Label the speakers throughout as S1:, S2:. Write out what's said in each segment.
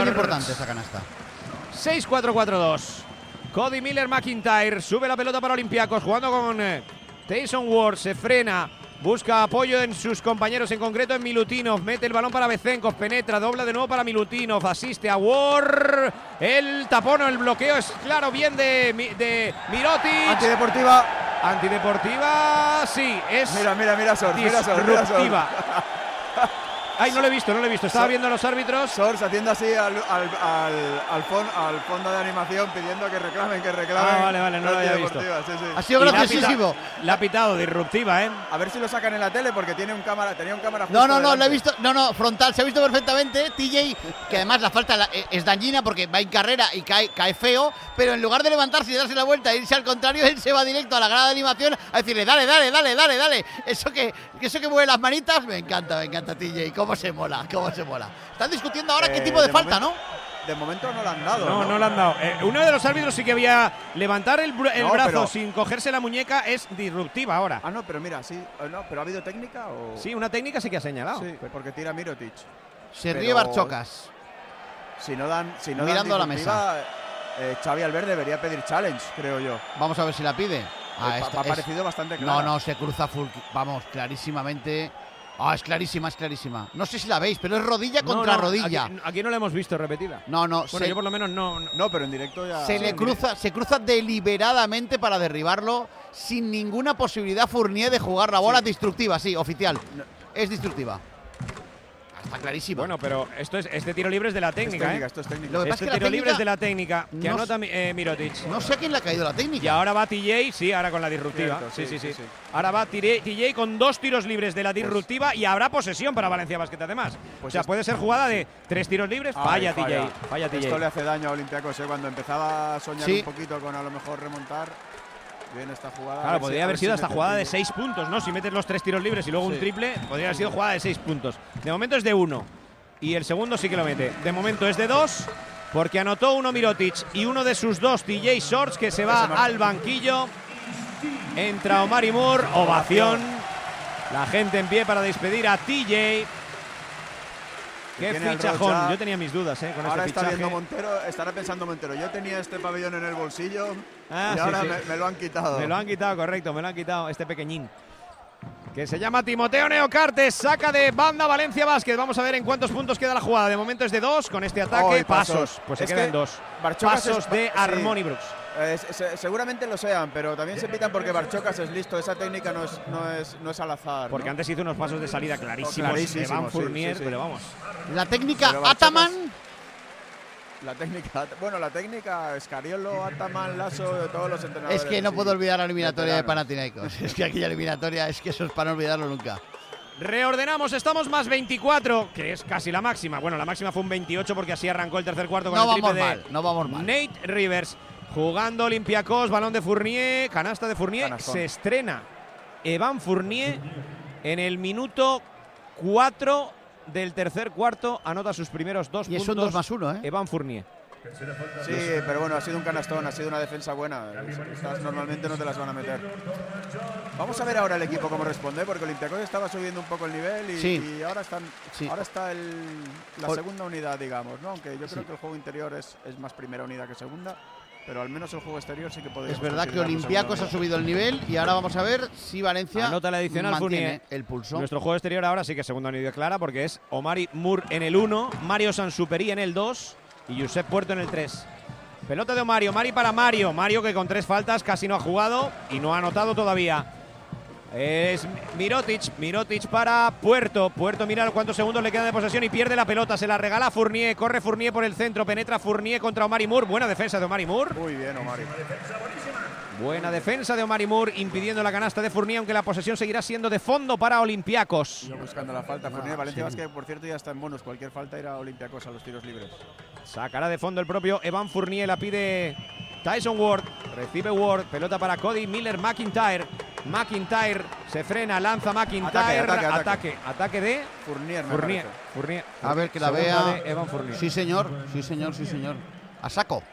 S1: muy importante esa canasta.
S2: 6-4-4-2. Cody Miller-McIntyre sube la pelota para Olympiacos, jugando con Tyson Ward, se frena, busca apoyo en sus compañeros, en concreto en Milutinov, mete el balón para Bezenkov, penetra, dobla de nuevo para Milutinov, asiste a Ward, el tapón o el bloqueo es claro, bien de Mirotic. Antideportiva, sí, es
S3: Mira, Sors,
S2: disruptiva. Ay, no lo he visto, estaba viendo a los árbitros.
S3: Sors haciendo así al fondo de animación pidiendo que reclamen.
S2: Vale, no lo había visto.
S3: Sí.
S1: Ha sido graciosísimo.
S2: La ha pitado, disruptiva,
S3: A ver si lo sacan en la tele porque tenía un cámara justo
S1: No,
S3: delante.
S1: lo he visto, frontal, se ha visto perfectamente, TJ, que además la falta es dañina porque va en carrera y cae feo, pero en lugar de levantarse y darse la vuelta e irse al contrario, él se va directo a la grada de animación a decirle, dale. Eso que mueve las manitas, me encanta, TJ, cómo se mola. Están discutiendo ahora qué tipo de falta, ¿no?
S3: De momento no le han dado.
S2: No le han dado. Uno de los árbitros sí que había levantar el brazo
S3: pero
S2: sin cogerse la muñeca, es disruptiva ahora.
S3: Ah, no, pero mira, sí. No, pero ¿ha habido técnica o...?
S2: Sí, una técnica sí que ha señalado.
S3: Sí, porque tira Mirotic.
S1: Se ríe Barchocas.
S3: Si no dan
S1: Mirando a la mesa.
S3: Xavi Albert debería pedir challenge, creo yo.
S1: Vamos a ver si la pide.
S3: Me ha parecido bastante claro.
S1: No, se cruza full. Vamos, clarísimamente. Es clarísima. No sé si la veis, pero es rodilla contra rodilla.
S2: Aquí no la hemos visto repetida.
S1: No.
S2: Bueno, yo por lo menos no.
S3: No, pero en directo ya.
S1: Se cruza deliberadamente para derribarlo, sin ninguna posibilidad Fournier de jugar la bola. Destructiva, sí, oficial. Es destructiva. Está clarísimo.
S2: Bueno, pero este tiro libre es de la técnica,
S3: Esto es técnica.
S1: Lo que pasa
S2: Este
S1: es que
S2: tiro
S1: la
S2: libre
S1: técnica
S2: es de la técnica que
S1: no
S2: anota Mirotic.
S1: No sé a quién le ha caído la técnica.
S2: Y ahora va TJ, sí, ahora con la disruptiva.
S3: Cierto,
S2: Sí. Ahora va TJ con 2 tiros libres de la disruptiva y habrá posesión para Valencia Basket además.
S3: Pues
S2: o sea, puede ser jugada de 3 tiros libres, falla TJ.
S3: Esto le hace daño a Olympiacos, cuando empezaba a soñar
S1: Sí.
S3: un poquito con a lo mejor remontar. Bien esta jugada.
S2: Claro, podría haber sido hasta jugada de 6
S3: 6
S2: puntos, ¿no? Si metes los 3 tiros libres y luego un triple, podría haber sido jugada de 6 puntos. De momento es de 1. Y el segundo sí que lo mete. De momento es de 2, porque anotó uno Mirotic y uno de sus 2, TJ Shorts, que se va al banquillo. Entra Omari Moore, ovación. La gente en pie para despedir a TJ. Qué fichajón. Yo tenía mis dudas con
S3: ahora
S2: este fichaje.
S3: Estará pensando Montero, yo tenía este pabellón en el bolsillo y
S2: sí,
S3: ahora
S2: sí.
S3: Me lo han quitado.
S2: Me lo han quitado, correcto, me lo han quitado este pequeñín. Que se llama Timoteo Neocartes, saca de banda Valencia Basket. Vamos a ver en cuántos puntos queda la jugada. De momento es de 2 con este ataque. Pasos. Pues se quedan 2. Pasos de Harmony Brooks.
S3: Seguramente lo sean, pero también se pitan porque Barchocas es listo. Esa técnica no es al azar.
S2: Porque antes hizo unos pasos de salida clarísimos. Van Fournier, pero vamos.
S1: La técnica
S3: Pero Barchocas-
S1: Ataman.
S3: La técnica Escariolo, Ataman, Lasso, de todos los entrenadores.
S1: Es que no puedo olvidar la eliminatoria de
S3: veteranos.
S1: Panathinaikos. Es que aquella eliminatoria, es que eso es para no olvidarlo nunca.
S2: Reordenamos, estamos más 24, que es casi la máxima. Bueno, la máxima fue un 28 porque así arrancó el tercer cuarto con
S1: No
S2: el triple
S1: vamos
S2: de
S1: mal, no vamos mal.
S2: Nate Rivers. Jugando Olympiacos, balón de Fournier, canasta de Fournier.
S3: Canastón.
S2: Se estrena Evan Fournier en el minuto 4 del tercer cuarto. Anota sus primeros 2
S1: Y es
S2: puntos.
S1: un 2+1,
S2: Evan Fournier.
S3: Sí, pero bueno, ha sido un canastón, ha sido una defensa buena. Estas normalmente no te las van a meter. Vamos a ver ahora el equipo cómo responde, porque Olympiacos estaba subiendo un poco el nivel y ahora está la segunda unidad, digamos, ¿no? Aunque yo creo que el juego interior es más primera unidad que segunda, pero al menos el juego exterior sí que podría.
S1: Es verdad que Olympiacos ha subido el nivel y ahora vamos a ver si Valencia
S2: Anota la adicional
S1: mantiene
S2: Fournier.
S1: el pulso.
S2: Nuestro juego exterior ahora sí que segunda unidad clara, porque es Omari Moore en el 1, Mario Sansuperi en el 2 y Josep Puerto en el 3. Pelota de Omari para Mario. Mario que con 3 faltas casi no ha jugado y no ha anotado todavía. Es Mirotic para Puerto. Puerto mira cuántos segundos le quedan de posesión y pierde la pelota. Se la regala a Fournier. Corre Fournier por el centro. Penetra Fournier contra Omari Moore. Buena defensa de Omari Moore.
S3: Muy bien, Omari.
S2: Buena defensa de Omari Moore, impidiendo la canasta de Fournier, aunque la posesión seguirá siendo de fondo para Olympiacos.
S3: Buscando la falta. Fournier, Valencia Basket, por cierto, ya está en bonus. Cualquier falta irá a Olympiacos a los tiros libres.
S2: Sacará de fondo el propio Evan Fournier, la pide Tyson Ward. Recibe Ward, pelota para Cody Miller-McIntyre. McIntyre se frena, lanza McIntyre. Ataque de Fournier.
S1: A ver que la
S2: Segunda
S1: vea.
S2: de Evan Fournier.
S1: Sí, señor. A saco.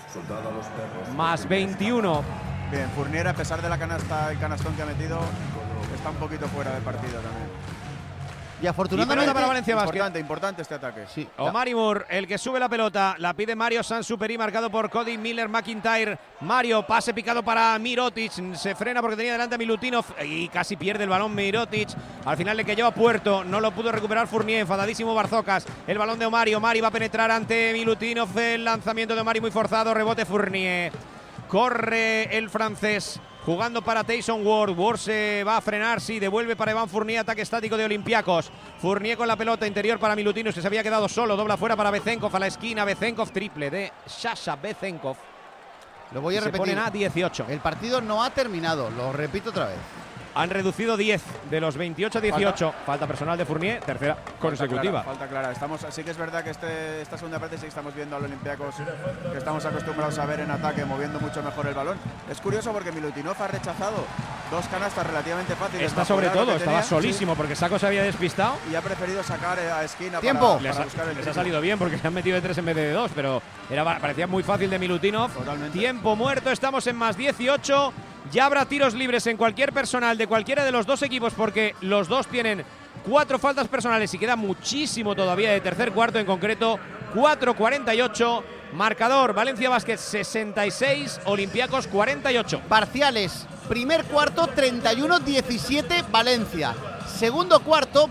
S2: Más 21.
S3: Bien, Fournier, a pesar de la canasta, el canastón que ha metido, está un poquito fuera de partido también.
S1: Y afortunadamente
S2: para Valencia Basket.
S3: Importante este ataque.
S1: Sí.
S2: Omari Moore, el que sube la pelota, la pide Mario Sansuperi, marcado por Cody Miller-McIntyre. Mario, pase picado para Mirotic, se frena porque tenía delante a Milutinov y casi pierde el balón Mirotic. Al final le cayó a puerto, no lo pudo recuperar Fournier, enfadadísimo Barzocas. El balón de Omari, Omari va a penetrar ante Milutinov, el lanzamiento de Omari muy forzado, rebote Fournier. Corre el francés. Jugando para Tyson Ward. Ward se va a frenar, sí, devuelve para Evan Fournier, ataque estático de Olympiacos. Fournier con la pelota interior para Milutinov, que se había quedado solo, dobla fuera para Bezenkov a la esquina. Bezenkov, triple de Sasha Bezenkov.
S1: Lo voy a repetir.
S2: Se ponen a 18.
S1: El partido no ha terminado, lo repito otra vez.
S2: Han reducido 10 de los 28 a 18. Falta personal de Fournier, tercera consecutiva.
S3: Falta clara. Sí que es verdad que esta segunda parte sí que estamos viendo al Olympiacos que estamos acostumbrados a ver en ataque, moviendo mucho mejor el balón. Es curioso porque Milutinov ha rechazado 2 canastas relativamente fáciles.
S2: Esta sobre todo, estaba solísimo porque Saco se había despistado.
S3: Y ha preferido sacar a esquina.
S1: ¡Tiempo!
S3: Para buscar el
S2: les ha salido bien porque se han metido de 3 en vez de 2, pero parecía muy fácil de Milutinov.
S3: Totalmente.
S2: Tiempo muerto, estamos en más 18. Ya habrá tiros libres en cualquier personal de cualquiera de los dos equipos porque los dos tienen 4 faltas personales y queda muchísimo todavía de tercer cuarto, en concreto 4:48. Marcador, Valencia Basket 66, Olympiacos 48.
S1: Parciales, primer cuarto 31-17 Valencia. Segundo cuarto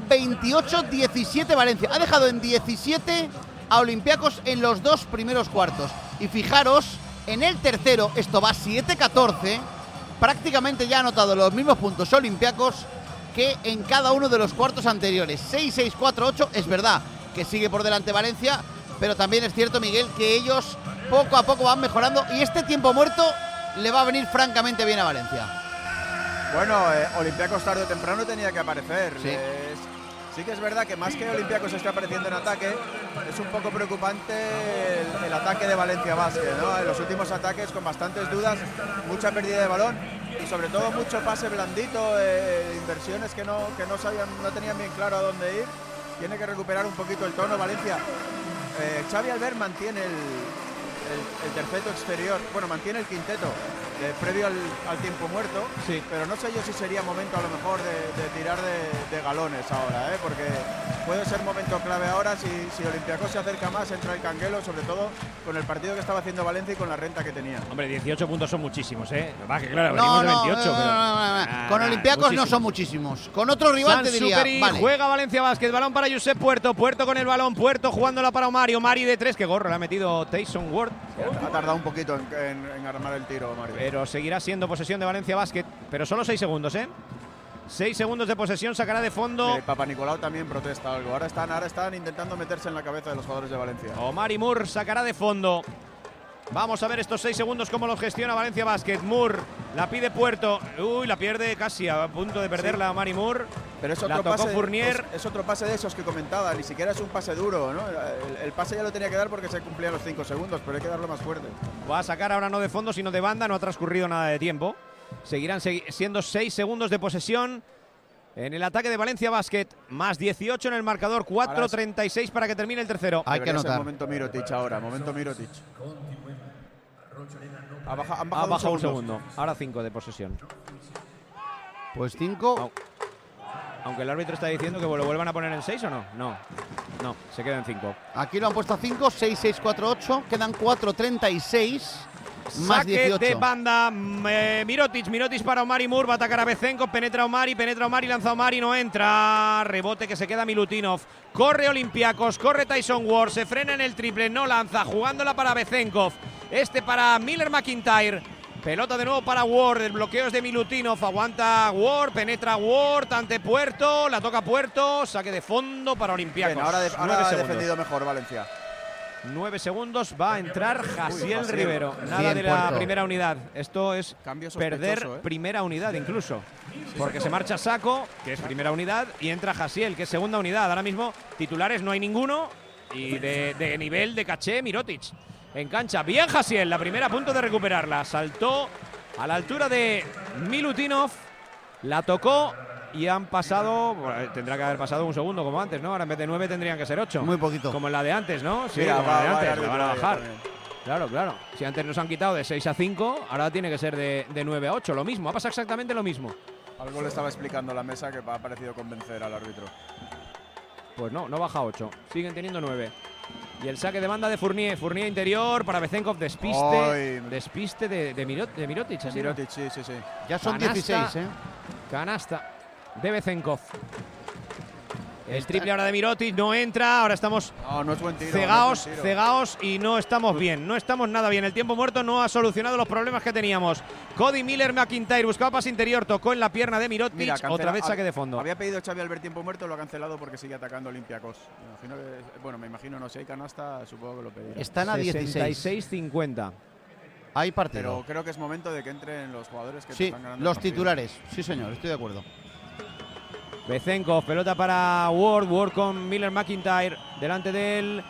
S1: 28-17 Valencia. Ha dejado en 17 a Olympiacos en los 2 primeros cuartos. Y fijaros, en el tercero, esto va 7-14. Prácticamente ya ha anotado los mismos puntos Olympiacos que en cada uno de los cuartos anteriores. 6-6, 4-8. Es verdad que sigue por delante Valencia, pero también es cierto, Miguel, que ellos poco a poco van mejorando y este tiempo muerto le va a venir francamente bien a Valencia.
S3: Bueno, Olympiacos tarde o temprano tenía que aparecer.
S1: Sí.
S3: Sí que es verdad que más que Olympiacos esté apareciendo en ataque, es un poco preocupante el ataque de Valencia Basket, ¿no? En los últimos ataques con bastantes dudas, mucha pérdida de balón y sobre todo mucho pase blandito, inversiones que no tenían bien claro a dónde ir. Tiene que recuperar un poquito el tono Valencia. Xavi Albert mantiene el terceto exterior, bueno, mantiene el quinteto previo al tiempo muerto,
S2: sí.
S3: Pero no sé yo si sería momento a lo mejor de tirar de galones ahora, porque puede ser momento clave ahora si Olympiacos se acerca más, entra el canguelo, sobre todo con el partido que estaba haciendo Valencia y con la renta que tenía.
S2: Hombre, 18 puntos son muchísimos, Va, que claro, venimos de 28, pero...
S1: Con Olympiacos no son muchísimos. Con otro rival te diría, vale.
S2: Juega Valencia Basket, balón para Josep Puerto, Puerto con el balón, Puerto jugándola para Omari, Omari de 3, que gorro, le ha metido Tyson Ward.
S3: Ha tardado un poquito en armar el tiro, Mario.
S2: Pero seguirá siendo posesión de Valencia Basket, pero solo 6 segundos, 6 segundos de posesión, sacará de fondo.
S3: Papa Nicolau también protesta algo. Ahora están intentando meterse en la cabeza de los jugadores de Valencia.
S2: Omari Moore sacará de fondo. Vamos a ver estos 6 segundos cómo los gestiona Valencia Basket. Moore la pide Puerto. Uy, la pierde casi a punto de perderla, sí. Omari Moore.
S3: Pero es otro pase, Fournier. Es otro pase de esos que comentaba. Ni siquiera es un pase duro, ¿no? El pase ya lo tenía que dar porque se cumplían los 5 segundos, pero hay que darlo más fuerte.
S2: Va a sacar ahora no de fondo, sino de banda. No ha transcurrido nada de tiempo. Seguirán siendo 6 segundos de posesión en el ataque de Valencia Basket. Más 18 en el marcador. 4:36 para que termine el tercero.
S1: Hay que anotar.
S3: Momento Mirotic ahora. Momento Mirotic. Han
S2: bajado un segundo. Ahora 5 de posesión.
S1: Pues 5.
S2: Aunque el árbitro está diciendo que lo vuelvan a poner en 6 o no. No, se queda en 5.
S1: Aquí lo han puesto a 5, 6, 6, 4, 8. Quedan 4:36. Más 18.
S2: Saque de banda, Mirotic para Omari Moore, va a atacar a Bezenkov, penetra Omari, lanza Omari, no entra, rebote que se queda Milutinov, corre Olympiacos, corre Tyson Ward, se frena en el triple, no lanza, jugándola para Bezenkov, para Miller-McIntyre, pelota de nuevo para Ward, el bloqueo es de Milutinov, aguanta Ward, penetra Ward ante Puerto, la toca Puerto, saque de fondo para Olympiacos.
S3: Bien, ahora ha defendido mejor Valencia.
S2: 9 segundos, va a entrar Jasiel Rivero. Nada de la primera unidad. Esto es perder primera unidad incluso. Porque se marcha Saco, que es primera unidad, y entra Jasiel, que es segunda unidad. Ahora mismo titulares no hay ninguno. Y de nivel de caché, Mirotic. En cancha. Bien Jasiel, la primera a punto de recuperarla. Saltó a la altura de Milutinov. La tocó. Y han pasado, tendrá que haber pasado un segundo como antes, ¿no? Ahora en vez de 9 tendrían que ser 8.
S1: Muy poquito.
S2: Como en la de antes, ¿no? Sí,
S3: como
S2: la de antes, la van a bajar.
S3: También.
S2: Claro. Si antes nos han quitado de 6 a 5, ahora tiene que ser de 9 a 8. Lo mismo, ha pasado exactamente lo mismo.
S3: Algo le estaba explicando la mesa que ha parecido convencer al árbitro.
S2: Pues no baja 8. Siguen teniendo 9. Y el saque de banda de Fournier. Fournier interior para Bezenkov. Despiste. Despiste de Mirotic. ¿Así?
S3: Mirotic, sí.
S1: Ya son
S2: Canasta,
S1: 16, ¿eh?
S2: Canasta de Bezenkov. El triple ahora de Mirotic no entra. Ahora estamos
S3: no es buen tiro,
S2: cegaos y no estamos bien. No estamos nada bien. El tiempo muerto no ha solucionado los problemas que teníamos. Cody Miller-McIntyre buscaba pase interior, tocó en la pierna de Mirotic. Mira, otra vez saque de fondo.
S3: Había pedido Xavi Albert tiempo muerto, lo ha cancelado porque sigue atacando Olympiacos. Me imagino, no sé, hay canasta, supongo que lo pedirá.
S1: Están a 16.
S2: 66-50.
S1: Hay partido.
S3: Pero creo que es momento de que entren los jugadores que están ganando.
S1: Los titulares. Sí, señor, estoy de acuerdo.
S2: Bezenkov, pelota para Ward con Miller-McIntyre, delante de él,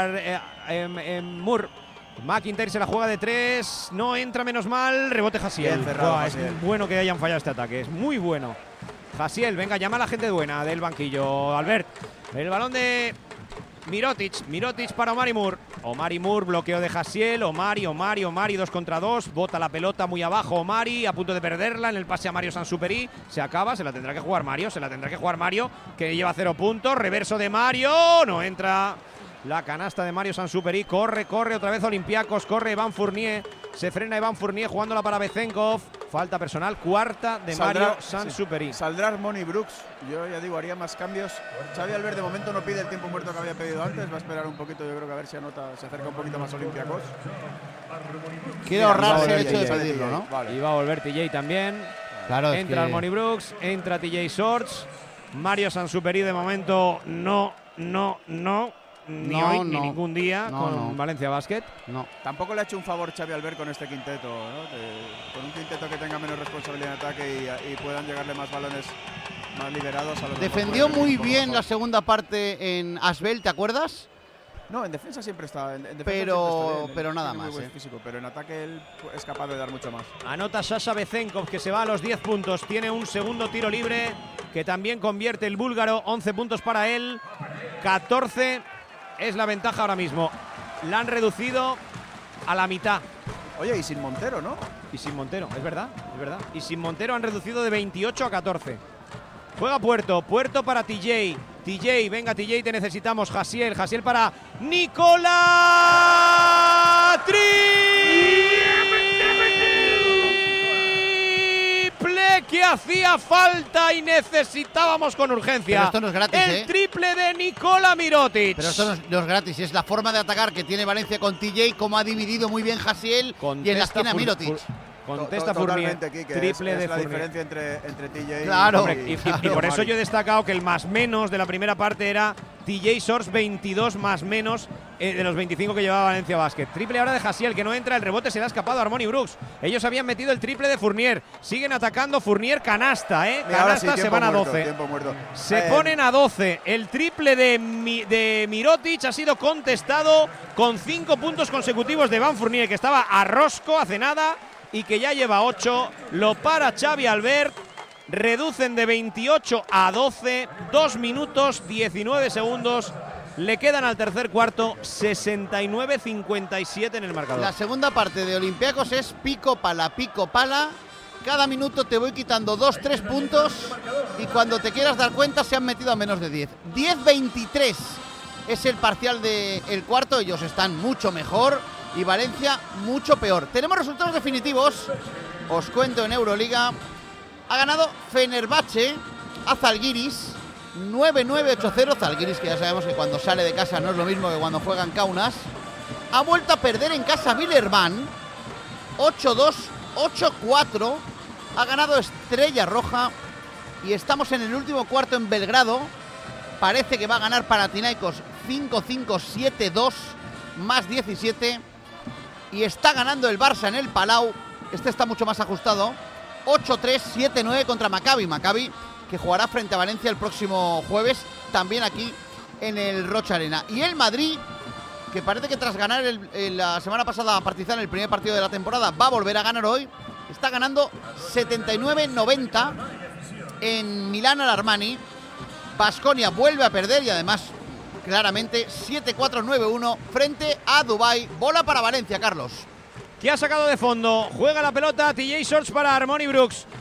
S2: Moore. McIntyre se la juega de 3, no entra, menos mal, rebote Jasiel. Es bueno que hayan fallado este ataque, es muy bueno. Jasiel, venga, llama a la gente buena del banquillo, Albert. El balón de Mirotic para Omari Moore. Omari Moore, bloqueo de Jasiel. Omari, 2 contra 2. Bota la pelota muy abajo. Omari, a punto de perderla en el pase a Mario Sansuperi. Se acaba, se la tendrá que jugar Mario. Que lleva 0 puntos. Reverso de Mario. No entra la canasta de Mario Sansuperi. Corre otra vez Olympiacos. Corre Evan Fournier. Se frena Evan Fournier jugándola para Bezenkov. Falta personal, cuarta de Mario Sansuperi.
S3: Sí. Saldrá Armoni Brooks. Yo ya digo, haría más cambios. Xavi Albert de momento no pide el tiempo muerto que había pedido antes. Va a esperar un poquito, yo creo que a ver si se acerca un poquito más Olympiacos.
S1: Quiere ahorrarse el hecho de pedirlo, ¿no?
S2: Vale. Y va a volver TJ también.
S1: Claro,
S2: entra Armoni Brooks, entra TJ Shorts. Mario Sansuperi de momento no. Ni hoy ni ningún día con Valencia Basket.
S1: No.
S3: Tampoco le ha hecho un favor Xavi Albert con este quinteto, ¿no? Con un quinteto que tenga menos responsabilidad en ataque y puedan llegarle más balones más liberados a los.
S1: Defendió muy bien la segunda parte en Asbel, ¿te acuerdas?
S3: No, en defensa siempre está.
S1: Pero nada más.
S3: Físico, pero en ataque él es capaz de dar mucho más.
S2: Anota Sasha Bezenkov, que se va a los 10 puntos. Tiene un segundo tiro libre que también convierte el búlgaro. 11 puntos para él. 14 es la ventaja ahora mismo. La han reducido a la mitad.
S3: Oye, y sin Montero, ¿no?
S2: Y sin Montero, es verdad. Y sin Montero han reducido de 28 a 14. Juega Puerto para TJ. Venga TJ, te necesitamos. Jasiel para Nicola. Triple que hacía falta y necesitábamos con urgencia.
S1: Pero esto no es gratis,
S2: el triple de Nikola Mirotic.
S1: Pero esto no es gratis, es la forma de atacar que tiene Valencia con TJ, como ha dividido muy bien Jasiel y en la esquina Mirotic.
S2: Contesta Fournier, triple de
S3: la
S2: Fournier.
S3: diferencia entre TJ
S2: y por eso yo he destacado que el más menos de la primera parte era TJ Shorts 22 más menos de los 25 que llevaba Valencia Basket. Triple ahora de Jasiel, que no entra, el rebote se le ha escapado a Armoni Brooks. Ellos habían metido el triple de Fournier, siguen atacando. Fournier, canasta, canasta, sí, se van a 12. Se ponen a 12. El triple de Mirotic ha sido contestado con 5 puntos consecutivos de Evan Fournier, que estaba a rosco hace nada y que ya lleva 8. Lo para Xavi Albert. Reducen de 28 a 12. 2 minutos 19 segundos. Le quedan al tercer cuarto. 69-57 en el marcador.
S1: La segunda parte de Olympiacos es pico pala. Cada minuto te voy quitando 2-3 puntos y cuando te quieras dar cuenta se han metido a menos de 10. 10-23 es el parcial del cuarto. Ellos están mucho mejor y Valencia mucho peor. Tenemos resultados definitivos. Os cuento en Euroliga. Ha ganado Fenerbahce a Zalgiris 9-9-8-0. Zalgiris, que ya sabemos que cuando sale de casa no es lo mismo que cuando juega en Kaunas. Ha vuelto a perder en casa Villerban 8-2, 8-4. Ha ganado Estrella Roja. Y estamos en el último cuarto en Belgrado. Parece que va a ganar Panathinaikos 5-5-7-2 más 17. Y está ganando el Barça en el Palau. Este está mucho más ajustado. 8-3, 7-9 contra Maccabi. Maccabi que jugará frente a Valencia el próximo jueves, también aquí en el Rocha Arena. Y el Madrid, que parece que tras ganar la semana pasada a Partizan el primer partido de la temporada, va a volver a ganar hoy. Está ganando 79-90 en Milán al Armani. Baskonia vuelve a perder y además claramente 7-4-9-1 frente a Dubái. Bola para Valencia, Carlos.
S2: Que ha sacado de fondo, juega la pelota TJ Shorts para Armoni Brooks.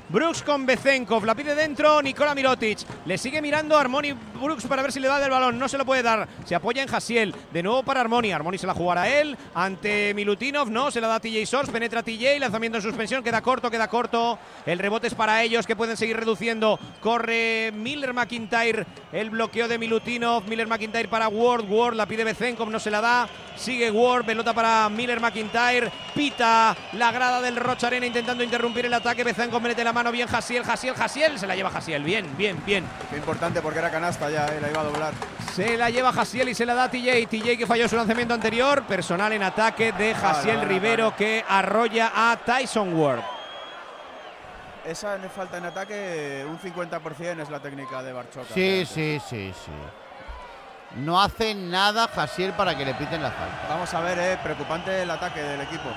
S2: Brooks con Bezenkov, la pide dentro Nikola Mirotic, le sigue mirando Armoni Brooks para ver si le da del balón, no se lo puede dar, se apoya en Jasiel, de nuevo para Armoni se la jugará a él, ante Milutinov, no, se la da a TJ Shorts, penetra TJ, lanzamiento en suspensión, queda corto, el rebote es para ellos que pueden seguir reduciendo, corre Miller McIntyre, el bloqueo de Milutinov, Miller McIntyre para Ward la pide Bezenkov, no se la da, sigue Ward, pelota para Miller McIntyre, pita la grada del Rocha Arena intentando interrumpir el ataque, Bezenkov mete la mano bien Jasiel, se la lleva Jasiel, bien.
S3: Qué importante porque era canasta ya, la iba a doblar.
S2: Se la lleva Jasiel y se la da a TJ que falló su lanzamiento anterior, personal en ataque de Jasiel Rivero que arrolla a Tyson Ward.
S3: Esa falta en ataque, un 50% es la técnica de Barchoca.
S1: Sí. No hace nada Jasiel para que le piten la falta.
S3: Vamos a ver, preocupante el ataque del equipo.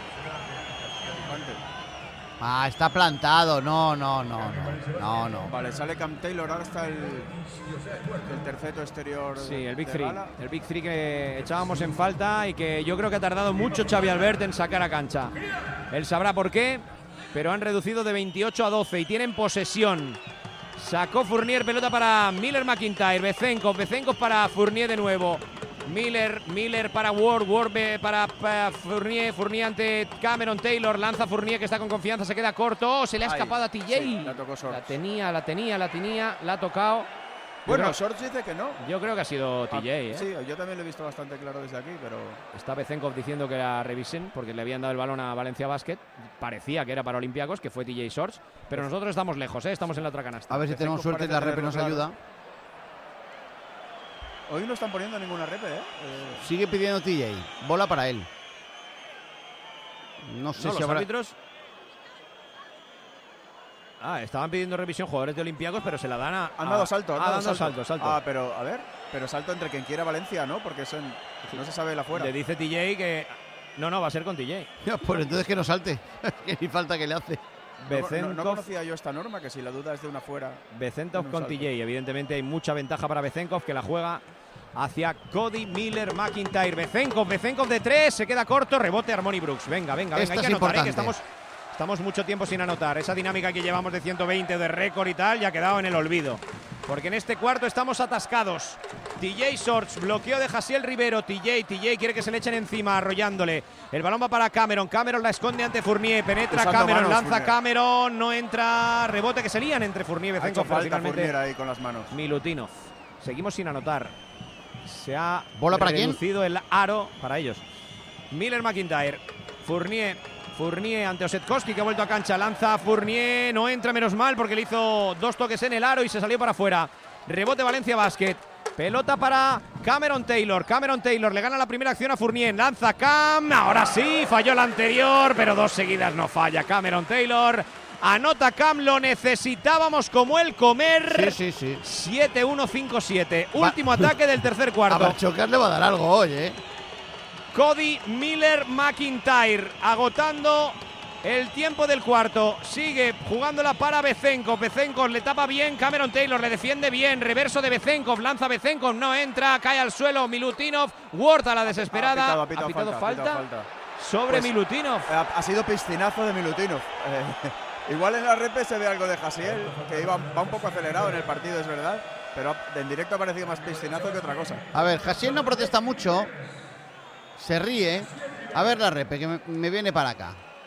S1: Está plantado, no.
S3: Vale, sale Cam Taylor, ahora está el terceto exterior.
S2: Sí, el Big Three que echábamos en falta y que yo creo que ha tardado mucho Xavi Albert en sacar a cancha. Él sabrá por qué, pero han reducido de 28 a 12 y tienen posesión. Sacó Fournier, pelota para Miller McIntyre, Bezenkov para Fournier de nuevo. Miller para Ward para Fournier ante Cameron Taylor, lanza Fournier que está con confianza, se queda corto, se le ha escapado a TJ.
S3: Sí, la tocó Shorts.
S2: La ha tocado.
S3: Bueno, Shorts dice que no.
S2: Yo creo que ha sido TJ.
S3: Sí, yo también lo he visto bastante claro desde aquí, pero...
S2: Está Bezenkov diciendo que la revisen porque le habían dado el balón a Valencia Basket. Parecía que era para Olympiacos, que fue TJ Shorts, pero nosotros estamos lejos, estamos en la otra canasta.
S1: A ver si tenemos suerte y la rep nos ayuda.
S3: Hoy no están poniendo ninguna rep,
S1: Sigue pidiendo TJ. Bola para él. No sé si
S2: los
S1: habrá...
S2: árbitros... estaban pidiendo revisión jugadores de Olympiacos, pero se la dan a...
S3: Han dado salto.
S2: Salto.
S3: Pero, a ver, salto entre quien quiera Valencia, ¿no? Porque no se sabe la fuera.
S2: Le dice TJ que... No, va a ser con TJ.
S1: Pues entonces que no salte. Que ni falta que le hace.
S3: No conocía yo esta norma, que si la duda es de una fuera.
S2: Bezenkov con TJ, evidentemente hay mucha ventaja para Bezenkov, que la juega hacia Cody Miller McIntyre. Bezenkov de 3, se queda corto, rebote Armoni Brooks. Venga, hay que anotar, que estamos mucho tiempo sin anotar. Esa dinámica que llevamos de 120 de récord y tal ya ha quedado en el olvido. Porque en este cuarto estamos atascados. TJ Shorts, bloqueo de Jasiel Rivero. TJ quiere que se le echen encima, arrollándole. El balón va para Cameron la esconde ante Fournier. Penetra usando Cameron, lanza Fournier. Cameron, no entra. Rebote que se lían entre Fournier y Bezenkov.
S3: Falta Fournier ahí con las manos.
S2: Milutinov. Seguimos sin anotar. Se ha
S1: ¿Bola para
S2: reducido
S1: quién?
S2: El aro para ellos. Miller McIntyre. Fournier ante Osetkowski, que ha vuelto a cancha, lanza Fournier, no entra, menos mal porque le hizo 2 toques en el aro y se salió para afuera. Rebote Valencia Basket, pelota para Cameron Taylor le gana la primera acción a Fournier, lanza Cam, ahora sí, falló la anterior, pero 2 seguidas no falla Cameron Taylor. Anota Cam, lo necesitábamos como el comer.
S1: Sí.
S2: 7-1-5-7, último ataque del tercer cuarto.
S1: A Barchocar le va a dar algo hoy,
S2: Cody Miller McIntyre agotando el tiempo del cuarto, sigue jugándola para Bezenkov le tapa bien, Cameron Taylor le defiende bien, reverso de Bezenkov, lanza Bezenkov, no entra, cae al suelo Milutinov, Ward a la desesperada,
S3: ha pitado falta
S2: sobre
S3: pues,
S2: Milutinov.
S3: Ha sido piscinazo de Milutinov. Igual en la rep se ve algo de Jasiel, que va un poco acelerado en el partido, es verdad, pero en directo ha parecido más piscinazo que otra cosa.
S1: A ver, Jasiel no protesta mucho. Se ríe. A ver la repe, que me viene para acá.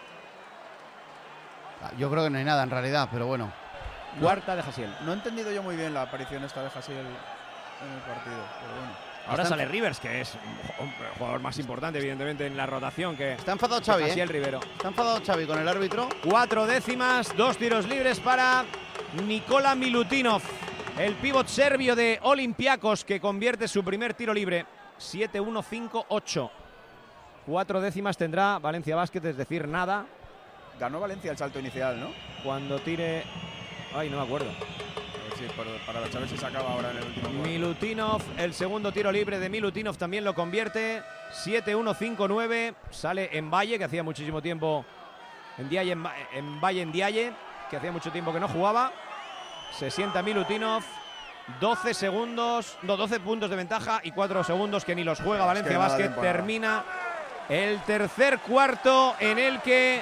S1: Yo creo que no hay nada en realidad, pero bueno.
S2: Cuarta de Jasiel.
S3: No he entendido yo muy bien la aparición esta de Jasiel en el partido, pero bueno.
S2: Ahora sale Rivers, que es un jugador más importante, evidentemente, en la rotación que
S1: está enfadado Xavi,
S2: Jasiel Rivero.
S1: Está enfadado Xavi con el árbitro.
S2: 4 décimas, 2 tiros libres para Nikola Milutinov, el pívot serbio de Olympiacos, que convierte su primer tiro libre. 7-1-5-8. 4 décimas tendrá Valencia Basket, es decir, nada.
S3: Ganó Valencia el salto inicial, ¿no?
S2: Cuando tire... Ay, no me acuerdo.
S3: Sí, para ver si se acaba ahora en el último cuarto.
S2: Milutinov, el segundo tiro libre de Milutinov también lo convierte. 7-1-5-9. Sale en Valle, que hacía muchísimo tiempo. En Valle en Dialle, que hacía mucho tiempo que no jugaba. Se sienta Milutinov. 12 segundos, no, 12 puntos de ventaja y 4 segundos que ni los juega Valencia Basket. Termina el tercer cuarto en el que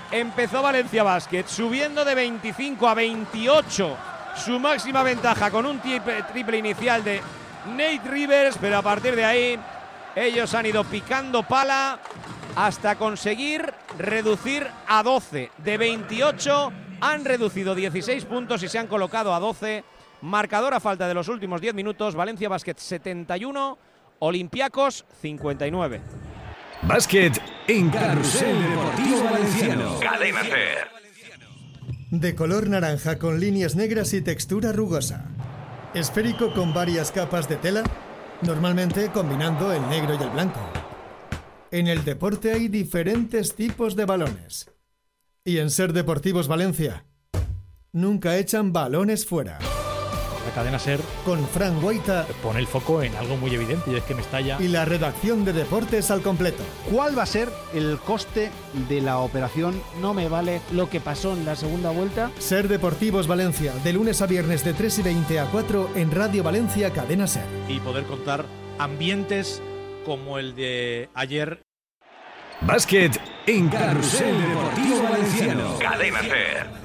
S2: empezó Valencia Basket, subiendo de 25 a 28 su máxima ventaja con un triple inicial de Nate Rivers, pero a partir de ahí ellos han ido picando pala hasta conseguir reducir a 12. De 28 han reducido 16 puntos y se han colocado a 12. Marcador a falta de los últimos 10 minutos, Valencia Basket 71, Olympiacos 59.
S4: Básquet en Carrusel Deportivo Valenciano. Cadena SER.
S5: De color naranja con líneas negras y textura rugosa. Esférico con varias capas de tela, normalmente combinando el negro y el blanco. En el deporte hay diferentes tipos de balones. Y en SER Deportivos Valencia, nunca echan balones fuera.
S6: La cadena SER
S5: con Fran Guaita
S6: pone el foco en algo muy evidente y es que Mestalla
S5: y la redacción de deportes al completo.
S7: ¿Cuál va a ser el coste de la operación?
S8: No me vale lo que pasó en la segunda vuelta.
S5: SER Deportivos Valencia, de lunes a viernes de 3:20 a 4 en Radio Valencia, cadena SER.
S6: Y poder contar ambientes como el de ayer.
S4: Básquet en Carrusel Deportivo Valenciano. Cadena SER.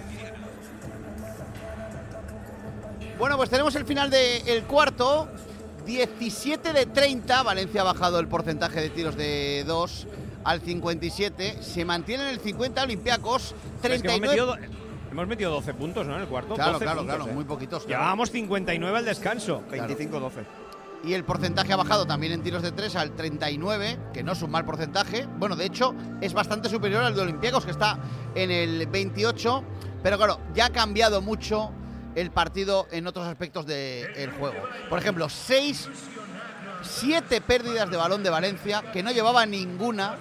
S1: Bueno, pues tenemos el final del cuarto. 17 de 30. Valencia ha bajado el porcentaje de tiros de 2 al 57. Se mantiene en el 50 Olympiacos. 39.
S2: Hemos metido 12 puntos, ¿no? En el cuarto.
S1: Claro,
S2: 12
S1: claro,
S2: puntos,
S1: claro. Muy poquitos.
S2: Llevábamos 59 al descanso.
S3: 25-12.
S1: Y el porcentaje ha bajado también en tiros de 3 al 39, que no es un mal porcentaje. Bueno, de hecho, es bastante superior al de Olympiacos, que está en el 28. Pero claro, ya ha cambiado mucho el partido en otros aspectos del juego. Por ejemplo, 7 pérdidas de balón de Valencia, que no llevaba ninguna,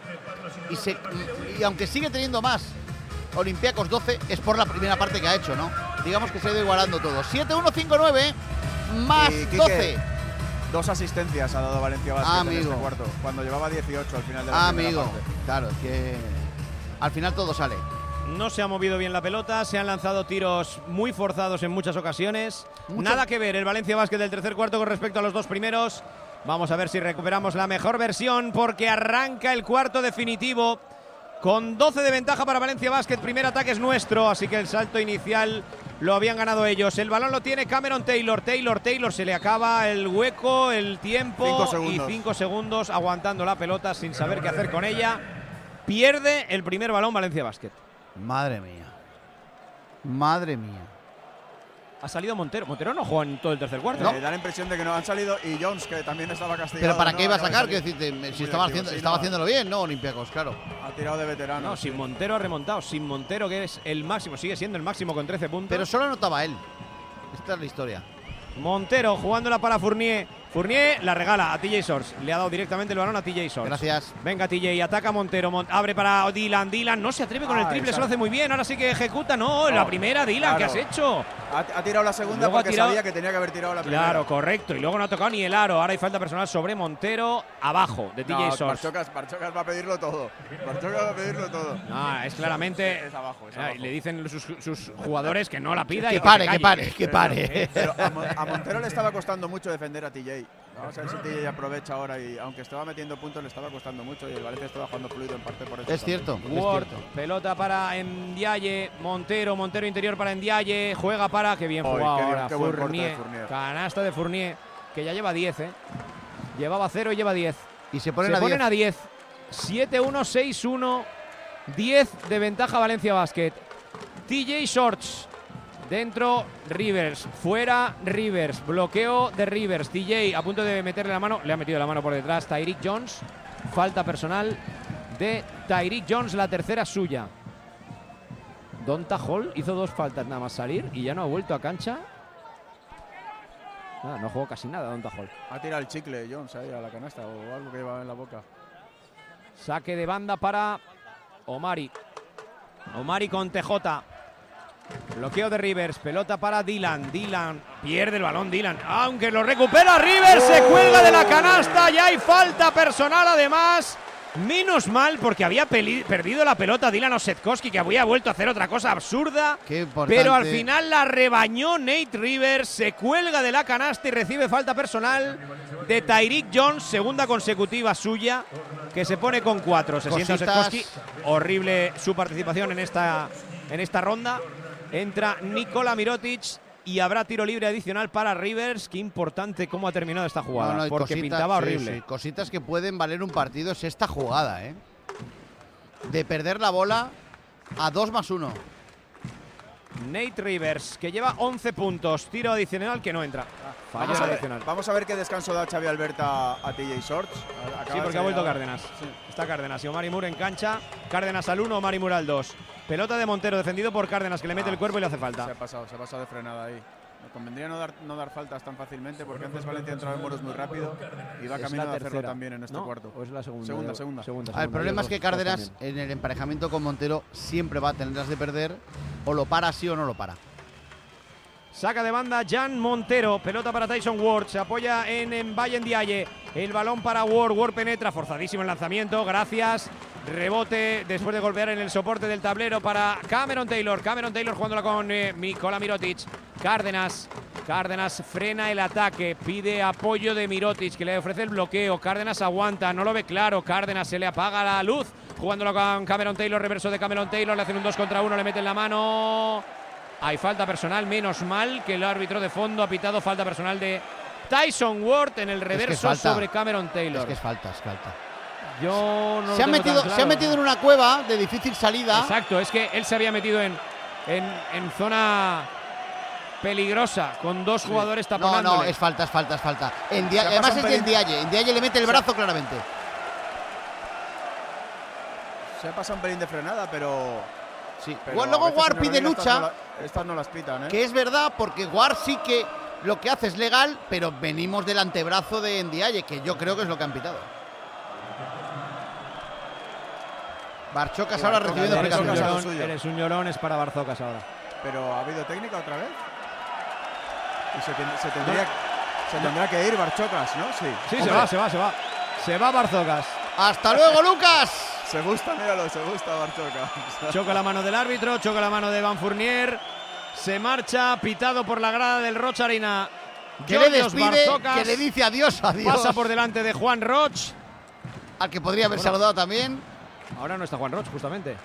S1: y aunque sigue teniendo más Olympiacos 12, es por la primera parte que ha hecho, ¿no? Digamos que se ha ido igualando todo. 7-1-5-9 más
S3: Quique,
S1: 12.
S3: 2 asistencias ha dado Valencia Basket en este cuarto, cuando llevaba 18 al final de la primera parte.
S1: Claro, es que al final todo sale.
S2: No se ha movido bien la pelota, se han lanzado tiros muy forzados en muchas ocasiones. Nada que ver el Valencia Basket del tercer cuarto con respecto a los dos primeros. Vamos a ver si recuperamos la mejor versión, porque arranca el cuarto definitivo con 12 de ventaja para Valencia Basket. Primer ataque es nuestro, así que el salto inicial lo habían ganado ellos. El balón lo tiene Cameron Taylor. Taylor, se le acaba el hueco, el tiempo. 5 segundos aguantando la pelota sin saber qué hacer con ella. Pierde el primer balón Valencia Basket.
S1: Madre mía. Madre mía.
S2: Ha salido Montero. Montero no jugó en todo el tercer cuarto.
S3: Da la impresión de que no han salido, y Jones, que también estaba castigado.
S1: Pero ¿para qué iba a
S3: no
S1: sacar? Si estaba haciéndolo bien, ¿no? Olympiacos, claro.
S3: Ha tirado de veterano.
S2: No, sin Montero ha remontado. Sin Montero, que es el máximo, sigue siendo el máximo con 13 puntos.
S1: Pero solo anotaba él. Esta es la historia.
S2: Montero jugándola para Fournier. Fournier la regala a TJ Shorts. Le ha dado directamente el balón a TJ Shorts.
S1: Gracias.
S2: Venga TJ, ataca a Montero. Abre para Dylan. Dylan no se atreve con el triple, se lo hace muy bien. Ahora sí que ejecuta. No, la primera, Dylan, ¿qué has hecho?
S3: Ha tirado la segunda porque sabía que tenía que haber tirado la primera.
S2: Claro, correcto. Y luego no ha tocado ni el aro. Ahora hay falta personal sobre Montero, abajo de TJ Shorts.
S3: Barchocas va a pedirlo todo.
S2: No, es claramente.
S3: Es abajo.
S2: Le dicen sus jugadores que no la pida.
S1: Que pare.
S3: Pero a Montero le estaba costando mucho defender a TJ. Vamos a ver si TJ aprovecha ahora, y aunque estaba metiendo puntos le estaba costando mucho, y el Valencia estaba jugando fluido en parte por eso.
S1: Es cierto.
S2: Ward, pelota para Ndiaye, Montero interior para Ndiaye, juega para, qué bien jugado ahora, Fournier. Canasta de Fournier, que ya lleva 10, llevaba 0 y lleva 10.
S1: Y se ponen a 10.
S2: 7-1, 6-1, 10 de ventaja Valencia Basket. TJ Shorts. Dentro Rivers, fuera Rivers, bloqueo de Rivers. TJ a punto de meterle la mano, le ha metido la mano por detrás Tyreek Jones. Falta personal de Tyreek Jones, la tercera suya. Donta Hall hizo 2 faltas nada más salir y ya no ha vuelto a cancha. No jugó casi nada Donta Hall.
S3: Ha tirado el chicle Jones ahí a la canasta o algo que llevaba en la boca.
S2: Saque de banda para Omari. Omari con TJ. Bloqueo de Rivers, pelota para Dylan. Dylan pierde el balón, Dylan. Aunque lo recupera Rivers, se cuelga de la canasta. Ya hay falta personal además Menos mal, porque había perdido la pelota Dylan Osetkowski, que había vuelto a hacer otra cosa absurda.
S1: Qué importante.
S2: Pero al final la rebañó Nate Rivers, se cuelga de la canasta y recibe falta personal de Tyreek Jones, segunda consecutiva suya, que se pone con 4. Se sienta Osetkowski. Horrible su participación en esta ronda. Entra Nikola Mirotic y habrá tiro libre adicional para Rivers. Qué importante cómo ha terminado esta jugada, porque pintaba horrible.
S1: Sí, cositas que pueden valer un partido es esta jugada, de perder la bola a 2+1.
S2: Nate Rivers, que lleva 11 puntos, tiro adicional que no entra.
S3: Vamos a ver qué descanso da Xavi Alberta a TJ Shorts.
S2: Sí, porque ha vuelto Cárdenas. Sí. Está Cárdenas y Omari Moore en cancha. Cárdenas al 1, Omari Moore al 2. Pelota de Montero, defendido por Cárdenas, que le mete el cuerpo y le hace falta.
S3: Se ha pasado de frenada ahí. Me convendría no dar faltas tan fácilmente, porque antes Valencia entraba en muros muy rápido y va camino de hacerlo también en este cuarto.
S2: ¿O es la segunda?
S3: Segunda.
S1: El problema es que Cárdenas, en el emparejamiento con Montero, siempre va a tener las de perder. O lo para sí o no lo para.
S2: Saca de banda Jan Montero, pelota para Tyson Ward, se apoya en Valle Ndiaye, el balón para Ward penetra, forzadísimo el lanzamiento, gracias, rebote después de golpear en el soporte del tablero para Cameron Taylor jugándola con Nikola Mirotic. Cárdenas frena el ataque, pide apoyo de Mirotic, que le ofrece el bloqueo. Cárdenas aguanta, no lo ve claro. Cárdenas, se le apaga la luz jugándola con Cameron Taylor, reverso de Cameron Taylor, le hacen un 2 contra 1, le meten la mano. Hay falta personal, menos mal que el árbitro de fondo ha pitado falta personal de Tyson Ward en el reverso sobre Cameron Taylor.
S1: Es que es falta.
S2: Yo no
S1: se ha metido en una cueva de difícil salida.
S2: Exacto, es que él se había metido en zona peligrosa con dos jugadores taponándole.
S1: No, es falta. Además es de Ndiaye. Ndiaye le mete el brazo claramente.
S3: Se ha pasado un pelín de frenada, pero...
S1: Sí. Luego Ward pide lucha.
S3: Estas no las pitan,
S1: Que es verdad, porque Ward sí que lo que hace es legal, pero venimos del antebrazo de Ndiaye, que yo creo que es lo que han pitado. Barçocas ahora recibiendo explicaciones.
S2: Eres un llorón, es para Barçocas ahora.
S3: Pero ¿ha habido técnica otra vez? Y se tendrá que ir Barçocas, ¿no?
S2: Sí, se va Barçocas.
S1: ¡Hasta luego, Lucas!
S3: Se gusta Barçocas.
S2: Choca la mano del árbitro, choca la mano de Evan Fournier. Se marcha, pitado por la grada del Roch Arena.
S1: Que le despide, que le dice adiós.
S2: Pasa por delante de Juan Roch,
S1: al que podría haber saludado también.
S2: Ahora no está Juan Roch, justamente.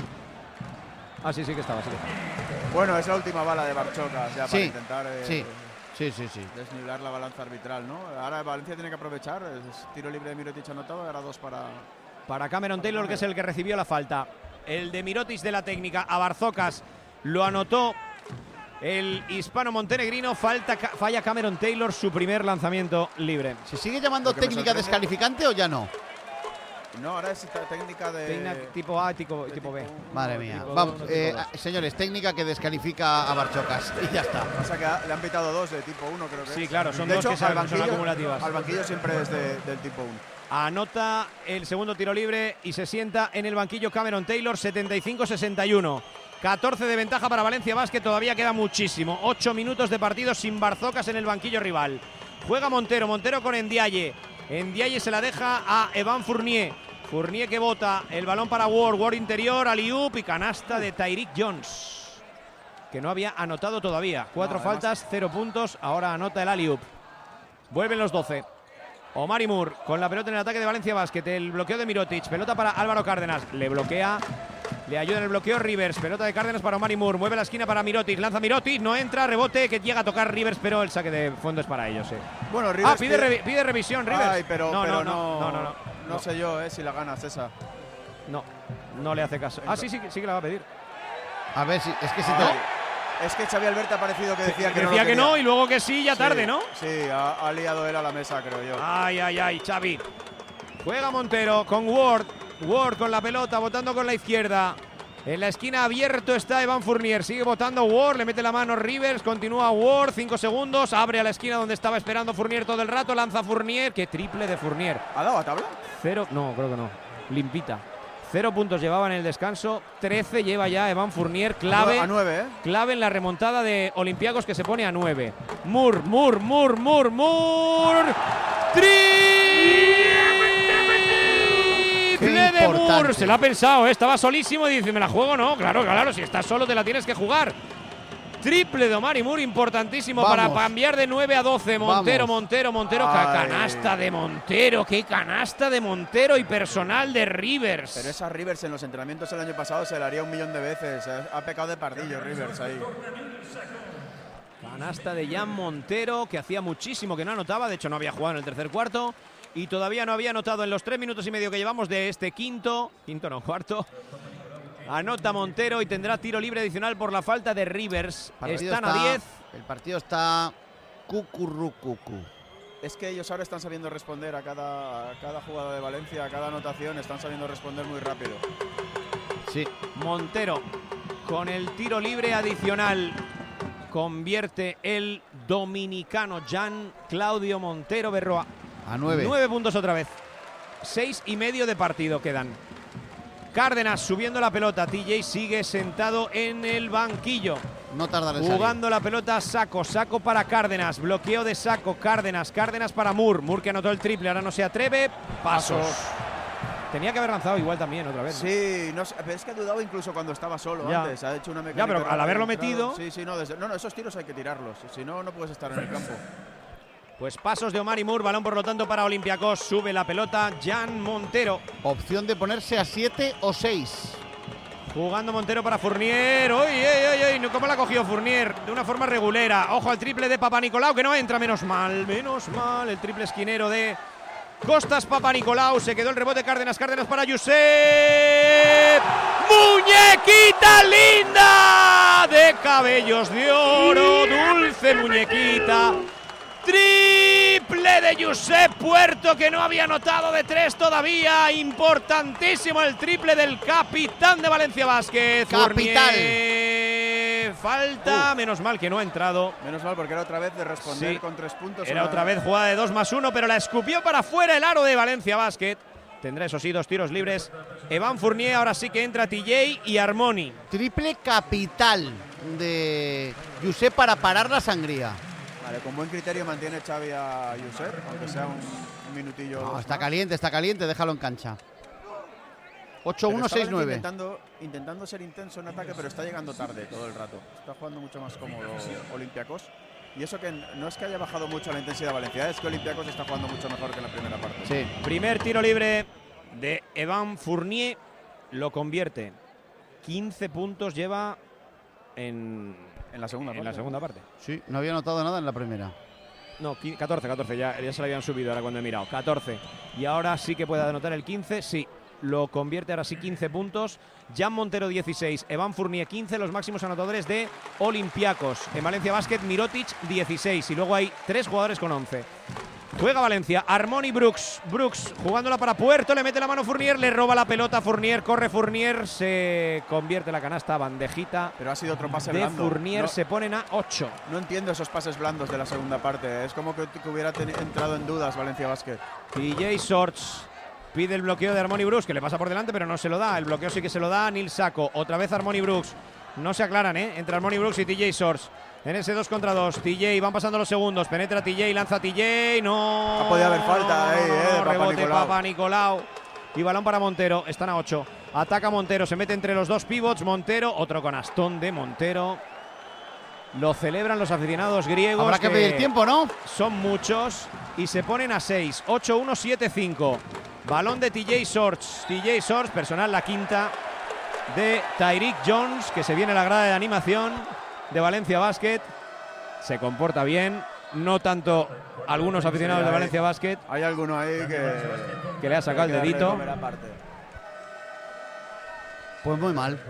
S2: Sí que estaba.
S3: Bueno, es la última bala de Barçocas ya para intentar
S1: sí.
S3: desnivelar la balanza arbitral, ¿no? Ahora Valencia tiene que aprovechar. Tiro libre de Mirotic anotado, ahora 2 para
S2: Cameron Taylor, que es el que recibió la falta. El de Mirotic de la técnica a Barçocas lo anotó el hispano-montenegrino. Falla Cameron Taylor su primer lanzamiento libre.
S1: ¿Se sigue llamando técnica descalificante o ya no?
S3: No, ahora es técnica de...
S2: tipo A, tipo B.
S1: Madre mía. Vamos, señores, técnica que descalifica a Barçocas. Y ya está.
S3: O sea que le han pitado 2 de tipo 1, creo que
S2: Sí, claro, son 2 que son acumulativas.
S3: Al banquillo siempre es del tipo 1.
S2: Anota el segundo tiro libre y se sienta en el banquillo Cameron Taylor, 75-61. 14 de ventaja para Valencia Basket, todavía queda muchísimo. 8 minutos de partido sin Barçocas en el banquillo rival. Juega Montero con Ndiaye. Ndiaye se la deja a Evan Fournier. Fournier que bota el balón para Ward interior, alley-oop y canasta de Tyreek Jones, que no había anotado todavía. 4 faltas, 0 puntos, ahora anota el alley-oop. Vuelven los 12. Omari Moore con la pelota en el ataque de Valencia Basket. El bloqueo de Mirotic, pelota para Álvaro Cárdenas. Le bloquea, le ayuda en el bloqueo Rivers. Pelota de Cárdenas para Omari Moore. Mueve la esquina para Mirotic, lanza Mirotic, no entra, rebote que llega a tocar Rivers, pero el saque de fondo es para ellos.
S3: Bueno, Rivers
S2: pide revisión Rivers.
S3: Ay, pero no sé yo si la ganas esa.
S2: No le hace caso. Sí que la va a pedir.
S1: A ver si es que si
S3: Es que Xavi Alberta ha parecido que decía
S2: que no y luego que sí, ya tarde, ¿no?
S3: Sí, ha liado él a la mesa, creo yo.
S2: Ay, Xavi. Juega Montero con Ward. Ward con la pelota, botando con la izquierda. En la esquina abierto está Evan Fournier. Sigue botando Ward, le mete la mano Rivers. Continúa Ward, 5 segundos. Abre a la esquina donde estaba esperando Fournier todo el rato. Lanza Fournier. Qué triple de Fournier.
S3: ¿Ha dado a tabla?
S2: 0, no, creo que no. Limpita. 0 puntos llevaba en el descanso, 13 lleva ya Evan Fournier, clave,
S3: a 9,
S2: clave en la remontada de Olympiacos, que se pone a 9. Moore. Triple de Moore, se la ha pensado, estaba solísimo y dice, ¿me la juego? No, claro, si estás solo te la tienes que jugar. Triple de Omari Moore, importantísimo para cambiar de 9 a 12. Montero. ¡Qué canasta de Montero! ¡Qué canasta de Montero y personal de Rivers!
S3: Pero esa Rivers en los entrenamientos el año pasado se la haría 1.000.000 de veces. Ha pecado de pardillo Rivers ahí.
S2: Canasta de Jan Montero, que hacía muchísimo que no anotaba. De hecho, no había jugado en el tercer cuarto. Y todavía no había anotado en los 3 minutos y medio que llevamos de este cuarto. Anota Montero y tendrá tiro libre adicional por la falta de Rivers. Están a 10.
S1: El partido está cucurrucucu.
S3: Es que ellos ahora están sabiendo responder a cada jugada de Valencia, a cada anotación. Están sabiendo responder muy rápido.
S2: Sí. Montero con el tiro libre adicional. Convierte el dominicano Jan Claudio Montero Berroa.
S1: A 9.
S2: 9 puntos otra vez. 6,5 de partido quedan. Cárdenas subiendo la pelota. TJ sigue sentado en el banquillo.
S1: No tardará en salir.
S2: Jugando la pelota Saco para Cárdenas. Bloqueo de Saco. Cárdenas para Moore. Moore que anotó el triple. Ahora no se atreve. Pasos. Tenía que haber lanzado igual también otra vez.
S3: Sí, no, pero es que ha dudado incluso cuando estaba solo antes. Ha hecho una mecánica.
S2: Ya, pero al haberlo metido.
S3: Sí, no, esos tiros hay que tirarlos. Si no, no puedes estar en el campo.
S2: Pues pasos de Omari Moore, balón por lo tanto para Olympiacos, sube la pelota Jan Montero.
S1: Opción de ponerse a 7 o 6.
S2: Jugando Montero para Fournier. ¡Uy! ¿Cómo la ha cogido Fournier? De una forma regulera. Ojo al triple de Papanicolaou, que no entra, menos mal. El triple esquinero de Costas Papanicolaou. Se quedó el rebote Cárdenas para Josep. ¡Muñequita linda! De cabellos de oro, dulce muñequita. Triple de Josep Puerto, que no había anotado de 3 todavía. Importantísimo el triple del capitán de Valencia Basket.
S1: Capital.
S2: Falta, menos mal que no ha entrado.
S3: Menos mal, porque era otra vez de responder con 3 puntos.
S2: Era otra vez jugada de 2+1, pero la escupió para fuera el aro de Valencia Basket. Tendrá eso sí 2 tiros libres. Evan Fournier, ahora sí que entra TJ y Armoni.
S1: Triple capital de Josep para parar la sangría.
S3: Vale, con buen criterio mantiene Xavi a Josep, aunque sea un minutillo.
S1: No, está caliente, déjalo en cancha. 8-1, 6-9.
S3: Intentando ser intenso en ataque, pero está llegando tarde todo el rato. Está jugando mucho más cómodo Olympiacos. Y eso que no es que haya bajado mucho la intensidad de Valencia, es que Olympiacos está jugando mucho mejor que en la primera parte.
S1: Sí.
S2: Primer tiro libre de Evan Fournier, lo convierte. 15 puntos lleva en la segunda parte.
S1: Sí, no había notado nada en la primera.
S2: No, 14, ya se le habían subido ahora cuando he mirado. 14. Y ahora sí que puede anotar el 15, sí. Lo convierte ahora sí 15 puntos. Jan Montero 16, Evan Fournier 15, los máximos anotadores de Olympiacos. En Valencia Basket, Mirotic 16 y luego hay 3 jugadores con 11. Juega Valencia, Armoni Brooks jugándola para Puerto, le mete la mano Fournier, le roba la pelota Fournier, corre Fournier, se convierte la canasta, bandejita.
S3: Pero ha sido otro pase
S2: de
S3: blando.
S2: Fournier, se ponen a 8.
S3: No entiendo esos pases blandos de la segunda parte, es como que hubiera entrado en dudas Valencia Basket.
S2: TJ Shorts pide el bloqueo de Armoni Brooks, que le pasa por delante pero no se lo da, el bloqueo sí que se lo da a Nil Saco, otra vez Armoni Brooks. No se aclaran, entre Armoni Brooks y TJ Shorts. En ese 2 contra 2, TJ, van pasando los segundos, penetra TJ, lanza TJ, no.
S3: Podía haber falta de
S2: rebote Papanicolaou. Y balón para Montero, están a 8. Ataca Montero, se mete entre los 2 pivots, Montero, otro canastón de Montero. Lo celebran los aficionados griegos.
S1: Habrá que pedir tiempo, ¿no?
S2: Son muchos y se ponen a 6, 8-1, 7-5. Balón de TJ Shorts, personal la quinta de Tyreek Jones, que se viene a la grada de animación de Valencia Basket. Se comporta bien, no tanto algunos aficionados de Valencia Basket.
S3: Hay alguno ahí
S2: que le ha sacado el dedito.
S1: Pues muy mal.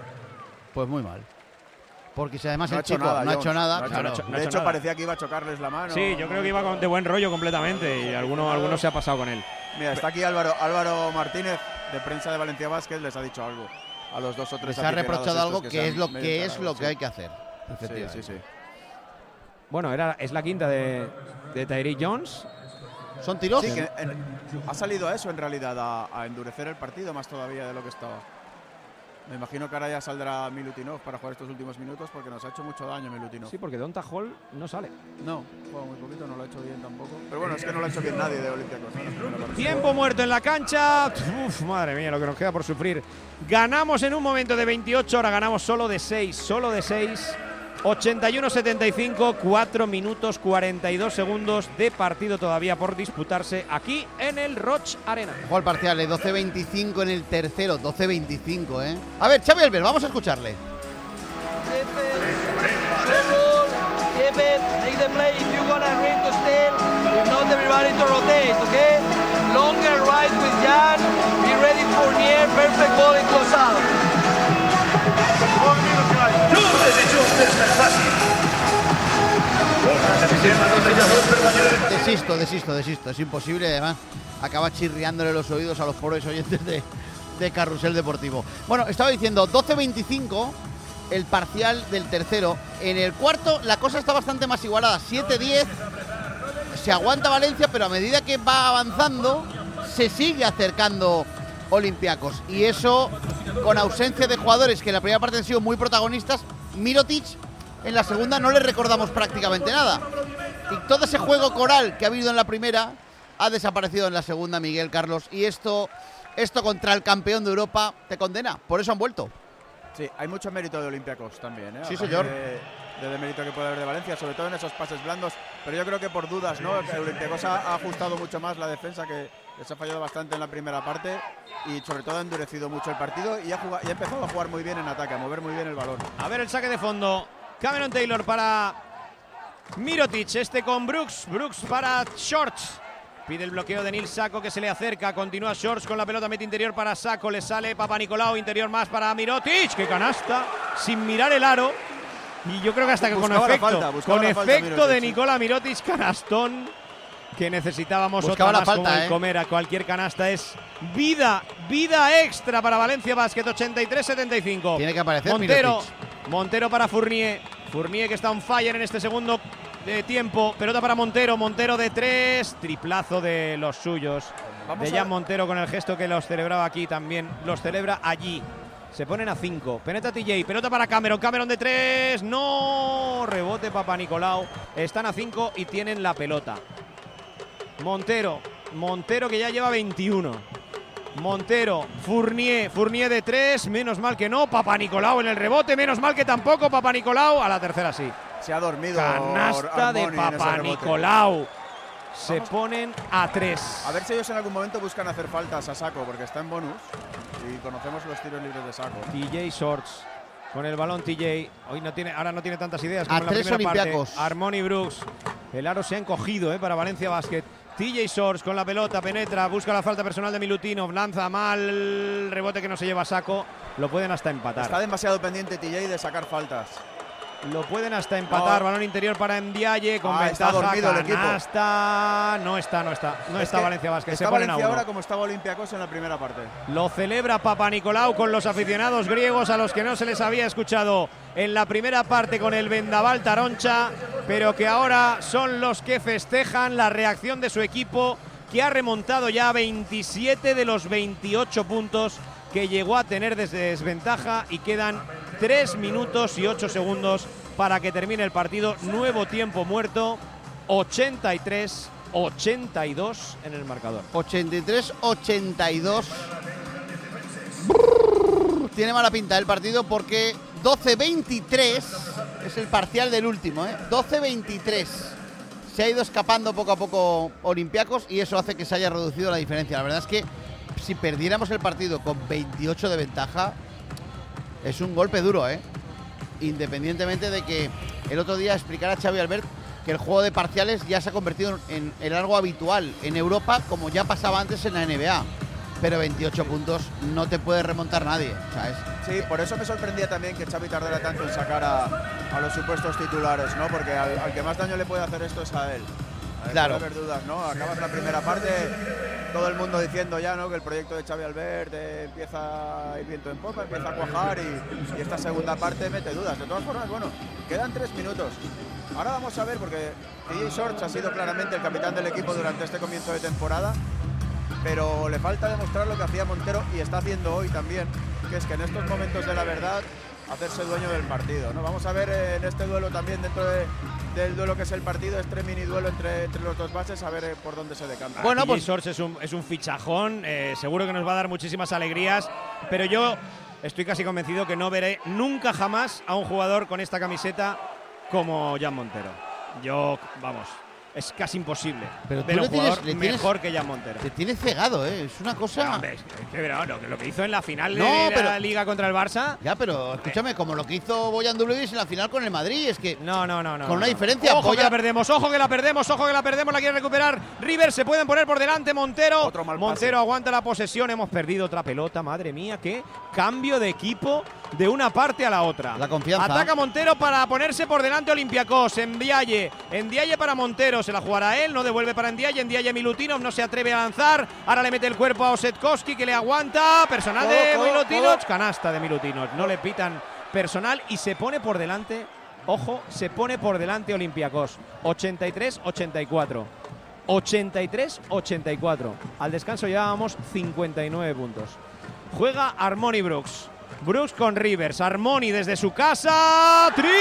S1: Porque si además el chico no ha hecho nada.
S3: De hecho, parecía que iba a chocarles la mano.
S2: Sí, yo creo que iba de buen rollo completamente y alguno se ha pasado con él.
S3: Mira, está aquí Álvaro Martínez, de prensa de Valencia Basket, les ha dicho algo a los 2 o 3.
S1: Les ha reprochado algo que es lo que hay que hacer.
S3: Sí.
S2: Bueno, es la quinta de Tyreek Jones.
S1: ¿Son tiros?
S3: Sí, que ha salido a eso en realidad, a endurecer el partido más todavía de lo que estaba. Me imagino que ahora ya saldrá Milutinov para jugar estos últimos minutos porque nos ha hecho mucho daño Milutinov.
S2: Sí, porque Donta Hall no sale.
S3: No, juega muy poquito, no lo ha hecho bien tampoco. Pero bueno, es que no lo ha hecho bien nadie de Olympiacos, ¿no?
S2: Tiempo muerto en la cancha. Uf, madre mía, lo que nos queda por sufrir. Ganamos en un momento de 28, ahora ganamos solo de 6. 81-75, 4 minutos 42 segundos de partido todavía por disputarse aquí en el Roig Arena.
S1: Gol parcial, 12-25 en el tercero, 12-25, ¿eh? A ver, Xavi Albert, vamos a escucharle.
S9: Longer right with Jan, be ready for near, perfect ball and close out.
S1: Desisto, es imposible, además acaba chirriándole los oídos a los pobres oyentes de Carrusel Deportivo. Bueno, estaba diciendo 12-25 el parcial del tercero. En el cuarto la cosa está bastante más igualada, 7-10. Se aguanta Valencia, pero a medida que va avanzando se sigue acercando Olympiacos, y eso con ausencia de jugadores que en la primera parte han sido muy protagonistas. Mirotic en la segunda no le recordamos prácticamente nada, y todo ese juego coral que ha habido en la primera ha desaparecido en la segunda, Miguel Carlos, y esto contra el campeón de Europa te condena. Por eso han vuelto.
S3: Sí, hay mucho mérito de Olympiacos también, ¿eh?
S1: Sí, señor.
S3: De mérito que puede haber de Valencia, sobre todo en esos pases blandos, pero yo creo que por dudas, ¿no? Que Olympiacos ha ajustado mucho más la defensa, que les ha fallado bastante en la primera parte, y sobre todo ha endurecido mucho el partido y ha empezado a jugar muy bien en ataque, a mover muy bien el balón.
S2: A ver el saque de fondo. Cameron Taylor para Mirotic, con Brooks para Shorts. Pide el bloqueo de Nil Sako, que se le acerca. Continúa Shorts con la pelota, mete interior para Sako. Le sale Papanikolaou, interior más para Mirotic. ¡Qué canasta! Sin mirar el aro. Y yo creo que hasta que con efecto de Nikola Mirotic, canastón que necesitábamos.
S1: Buscaba
S2: otra
S1: la
S2: más
S1: falta,
S2: como el Comera. Cualquier canasta es vida extra para Valencia Basket. 83-75.
S1: Tiene que aparecer
S2: Montero para Fournier, que está on fire en este segundo de tiempo. Pelota para Montero de 3, triplazo de los suyos. De Jan Montero, con el gesto que los celebraba aquí, también los celebra allí. Se ponen a 5, penetra TJ, pelota para Cameron de 3, no, rebote Papanikolaou. Están a 5 y tienen la pelota. Montero que ya lleva 21. Fournier de 3, menos mal que no. Papanikolaou en el rebote, menos mal que tampoco. Papanikolaou a la tercera sí.
S3: Se ha dormido.
S2: Canasta de Papanikolaou. Se ponen a 3.
S3: A ver si ellos en algún momento buscan hacer faltas a Sako, porque está en bonus y conocemos los tiros libres de Sako.
S2: TJ Shorts con el balón. TJ ahora no tiene tantas ideas como
S1: a
S2: en la
S1: 3
S2: primera
S1: Olympiacos.
S2: parte. Armoni Brooks. El aro se ha encogido para Valencia Basket. TJ Shorts con la pelota, penetra, busca la falta personal de Milutinov, lanza mal, rebote que no se lleva Sako. Lo pueden hasta empatar.
S3: Está demasiado pendiente TJ de sacar faltas.
S2: Lo pueden hasta empatar. Balón interior para Ndiaye con ventaja.
S3: Está dormido el
S2: canasta. No está Valencia Basket.
S3: Está Valencia ahora como estaba Olympiacos en la primera parte.
S2: Lo celebra Papanikolaou con los aficionados griegos, a los que no se les había escuchado en la primera parte con el vendaval Taroncha, pero que ahora son los que festejan la reacción de su equipo, que ha remontado ya 27 de los 28 puntos que llegó a tener desde desventaja, y quedan 3 minutos y 8 segundos para que termine el partido. Nuevo tiempo muerto, 83-82 en el marcador.
S1: 83-82. Tiene mala pinta el partido, porque 12-23 es el parcial del último, 12-23. Se ha ido escapando poco a poco Olympiacos, y eso hace que se haya reducido la diferencia. La verdad es que si perdiéramos el partido con 28 de ventaja, es un golpe duro, independientemente de que el otro día explicara a Xavi Albert que el juego de parciales ya se ha convertido en algo habitual en Europa, como ya pasaba antes en la NBA. Pero 28 puntos no te puede remontar nadie, ¿sabes?
S3: Sí, por eso me sorprendía también que Xavi tardara tanto en sacar a los supuestos titulares, ¿no? Porque al que más daño le puede hacer esto es a él.
S1: Claro.
S3: No haber dudas, ¿no? Acabas la primera parte, todo el mundo diciendo ya, ¿no?, que el proyecto de Xavi Albert empieza a ir viento en popa, empieza a cuajar, y esta segunda parte mete dudas. De todas formas, bueno, quedan 3 minutos. Ahora vamos a ver, porque TJ Shorts ha sido claramente el capitán del equipo durante este comienzo de temporada, pero le falta demostrar lo que hacía Montero, y está haciendo hoy también, que es que en estos momentos de la verdad hacerse dueño del partido, ¿no? Vamos a ver en este duelo también, dentro del duelo que es el partido, este mini duelo entre los dos bases, a ver por dónde se decanta.
S2: Bueno, pues Sorts es un fichajón, seguro que nos va a dar muchísimas alegrías, pero yo estoy casi convencido que no veré nunca jamás a un jugador con esta camiseta como Jan Montero. Vamos, es casi imposible
S1: pero
S2: ver
S1: tú
S2: un jugador mejor que Jan Montero.
S1: Te tiene cegado, es una cosa…
S2: Lo que hizo en la final de la Liga contra el Barça…
S1: Ya, pero escúchame, como lo que hizo Boyan Dublevis en la final con el Madrid, es que…
S2: No.
S1: Con una diferencia…
S2: Ojo que la perdemos, la quiere recuperar Rivers, se pueden poner por delante Montero. Montero aguanta la posesión, hemos perdido otra pelota, madre mía, qué cambio de equipo de una parte a la otra.
S1: La confianza.
S2: Ataca Montero para ponerse por delante Olympiacos. Ndiaye para Montero, se la jugará él, no devuelve para Ndiaye Milutinov no se atreve a lanzar, ahora le mete el cuerpo a Osetkowski que le aguanta, personal de Milutinov, canasta de Milutinov, no le pitan personal y se pone por delante, ojo, se pone por delante Olympiacos, 83-84. 83-84. Al descanso llevábamos 59 puntos. Juega Harmony Brooks. Brooks con Rivers. Harmony desde su casa. ¡Tri!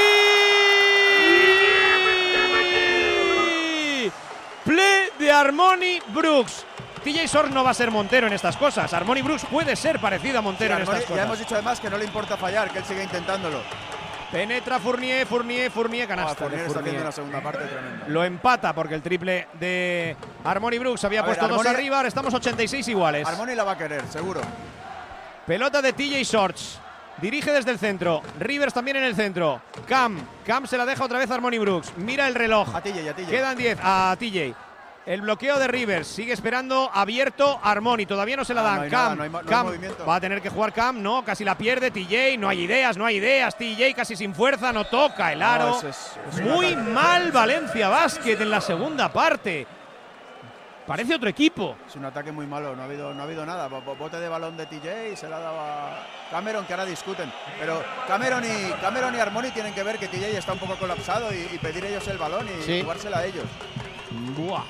S2: Play de Harmony Brooks. TJ Short no va a ser Montero en estas cosas. Harmony Brooks puede ser parecido a Montero en estas cosas.
S3: Ya hemos dicho además que no le importa fallar, que él sigue intentándolo.
S2: Penetra Fournier, canasta.
S3: Fournier está haciendo una segunda parte tremenda.
S2: Lo empata porque el triple de Harmony Brooks había puesto dos arriba, ahora estamos 86 iguales.
S3: Harmony la va a querer, seguro.
S2: Pelota de TJ Shorts. Dirige desde el centro. Rivers también en el centro. Cam se la deja otra vez a Harmony Brooks. Mira el reloj.
S3: A TJ.
S2: Quedan 10 a TJ. El bloqueo de Rivers. Sigue esperando abierto Harmony. Todavía no se la dan. Cam va a tener que jugar Cam. No, casi la pierde TJ. No hay ideas. TJ casi sin fuerza. No toca el aro. Muy mal Valencia Basket en la segunda parte. Parece otro equipo.
S3: Es un ataque muy malo, no ha habido nada. Bote de balón de TJ y se la ha dado a Cameron, que ahora discuten. Pero Cameron y Harmony tienen que ver que TJ está un poco colapsado y pedir ellos el balón y jugársela a ellos.
S2: Buah.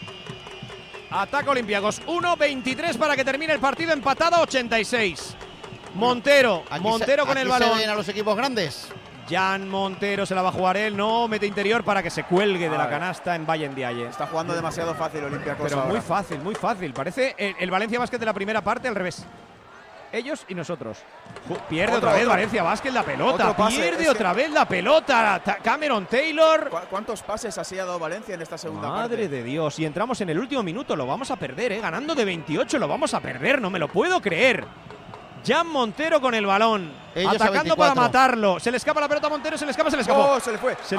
S2: Ataca Olympiacos. 1-23 para que termine el partido, empatado 86. Montero con el balón.
S1: ¿Se ven a los equipos grandes?
S2: Jan Montero se la va a jugar él, no, mete interior para que se cuelgue de la canasta en Valle Ndiaye.
S3: Está jugando demasiado fácil Olympiacos.
S2: Pero ahora. Muy fácil. Parece el Valencia Basket de la primera parte al revés. Ellos y nosotros. Pierde otra vez Valencia Basket la pelota. Pierde otra vez la pelota. Cameron Taylor.
S3: ¿Cuántos pases así ha dado Valencia en esta segunda parte?
S2: Madre de Dios. Y entramos en el último minuto. Lo vamos a perder, ganando de 28. Lo vamos a perder. No me lo puedo creer. Jan Montero con el balón.
S1: Ellos
S2: atacando para matarlo. Se le escapa la pelota a Montero. Se le escapó.
S3: Oh, se le fue.
S2: Se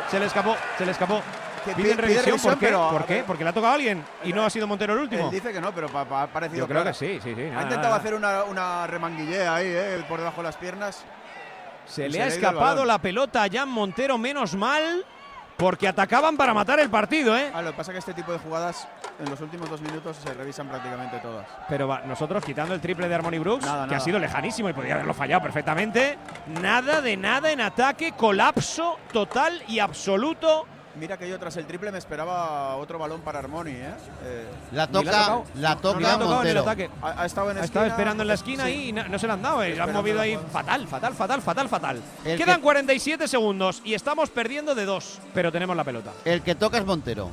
S2: le escapó. Piden revisión. ¿Por qué? ¿Por qué? Porque le ha tocado a alguien y no ha sido Montero el último.
S3: Él dice que no, pero ha parecido.
S2: Yo creo que sí.
S3: Ha intentado hacer una remanguillea ahí, por debajo de las piernas.
S2: Se le ha escapado la pelota a Jan Montero, menos mal, porque atacaban para matar el partido,
S3: Lo que pasa es que este tipo de jugadas en los últimos 2 minutos se revisan prácticamente todas.
S2: Pero nosotros, quitando el triple de Harmony Brooks, que ha sido lejanísimo y podría haberlo fallado perfectamente, nada de nada en ataque, colapso total y absoluto.
S3: Mira que yo tras el triple me esperaba otro balón para Harmony,
S1: La toca Montero.
S3: Ha estado en
S2: esquina, esperando en la esquina y no se le han dado. Le han movido ahí fatal. Quedan 47 segundos y estamos perdiendo de 2, pero tenemos la pelota.
S1: El que toca es Montero.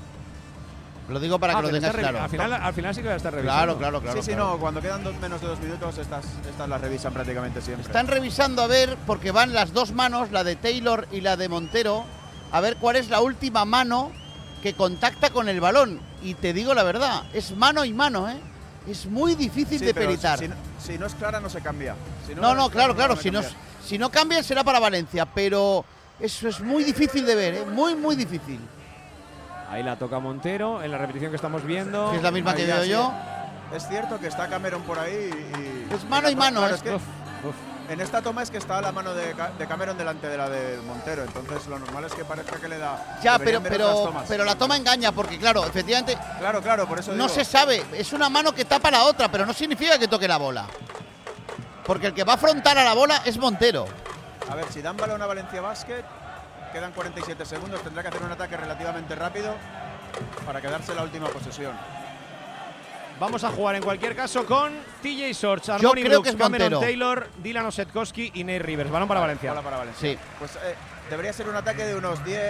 S1: Lo digo para que lo tengas claro.
S2: Al final sí que va a estar revisando.
S1: Claro.
S3: Sí, no, cuando quedan menos de 2 minutos, estas las revisan prácticamente siempre.
S1: Están revisando a ver, porque van las dos manos, la de Taylor y la de Montero, a ver cuál es la última mano que contacta con el balón. Y te digo la verdad, es mano y mano, Es muy difícil de peritar.
S3: Si no es clara, no se cambia.
S1: Claro. Si no cambia, será para Valencia, pero eso es muy difícil de ver, muy difícil.
S2: Ahí la toca Montero, en la repetición que estamos viendo.
S1: Que es la misma que veo yo.
S3: Es cierto que está Cameron por ahí y
S1: es mano y mano.
S3: Claro, es que en esta toma es que está la mano de Cameron delante de la de Montero, entonces lo normal es que parezca que le da.
S1: Ya, pero la toma engaña, porque claro, efectivamente.
S3: Claro, por eso
S1: no se sabe, es una mano que tapa la otra, pero no significa que toque la bola. Porque el que va a afrontar a la bola es Montero.
S3: A ver, si dan balón a Valencia Basket, quedan 47 segundos, tendrá que hacer un ataque relativamente rápido para quedarse la última posesión.
S2: Vamos a jugar en cualquier caso con TJ Shorts,
S1: Yo
S2: Armoni
S1: creo
S2: Brooks,
S1: que es
S2: Cameron
S1: Montero.
S2: Taylor, Dylan Osetkowski y Nate Rivers. Balón para Valencia.
S3: Bola para Valencia.
S1: Sí.
S3: Pues debería ser un ataque de unos 10.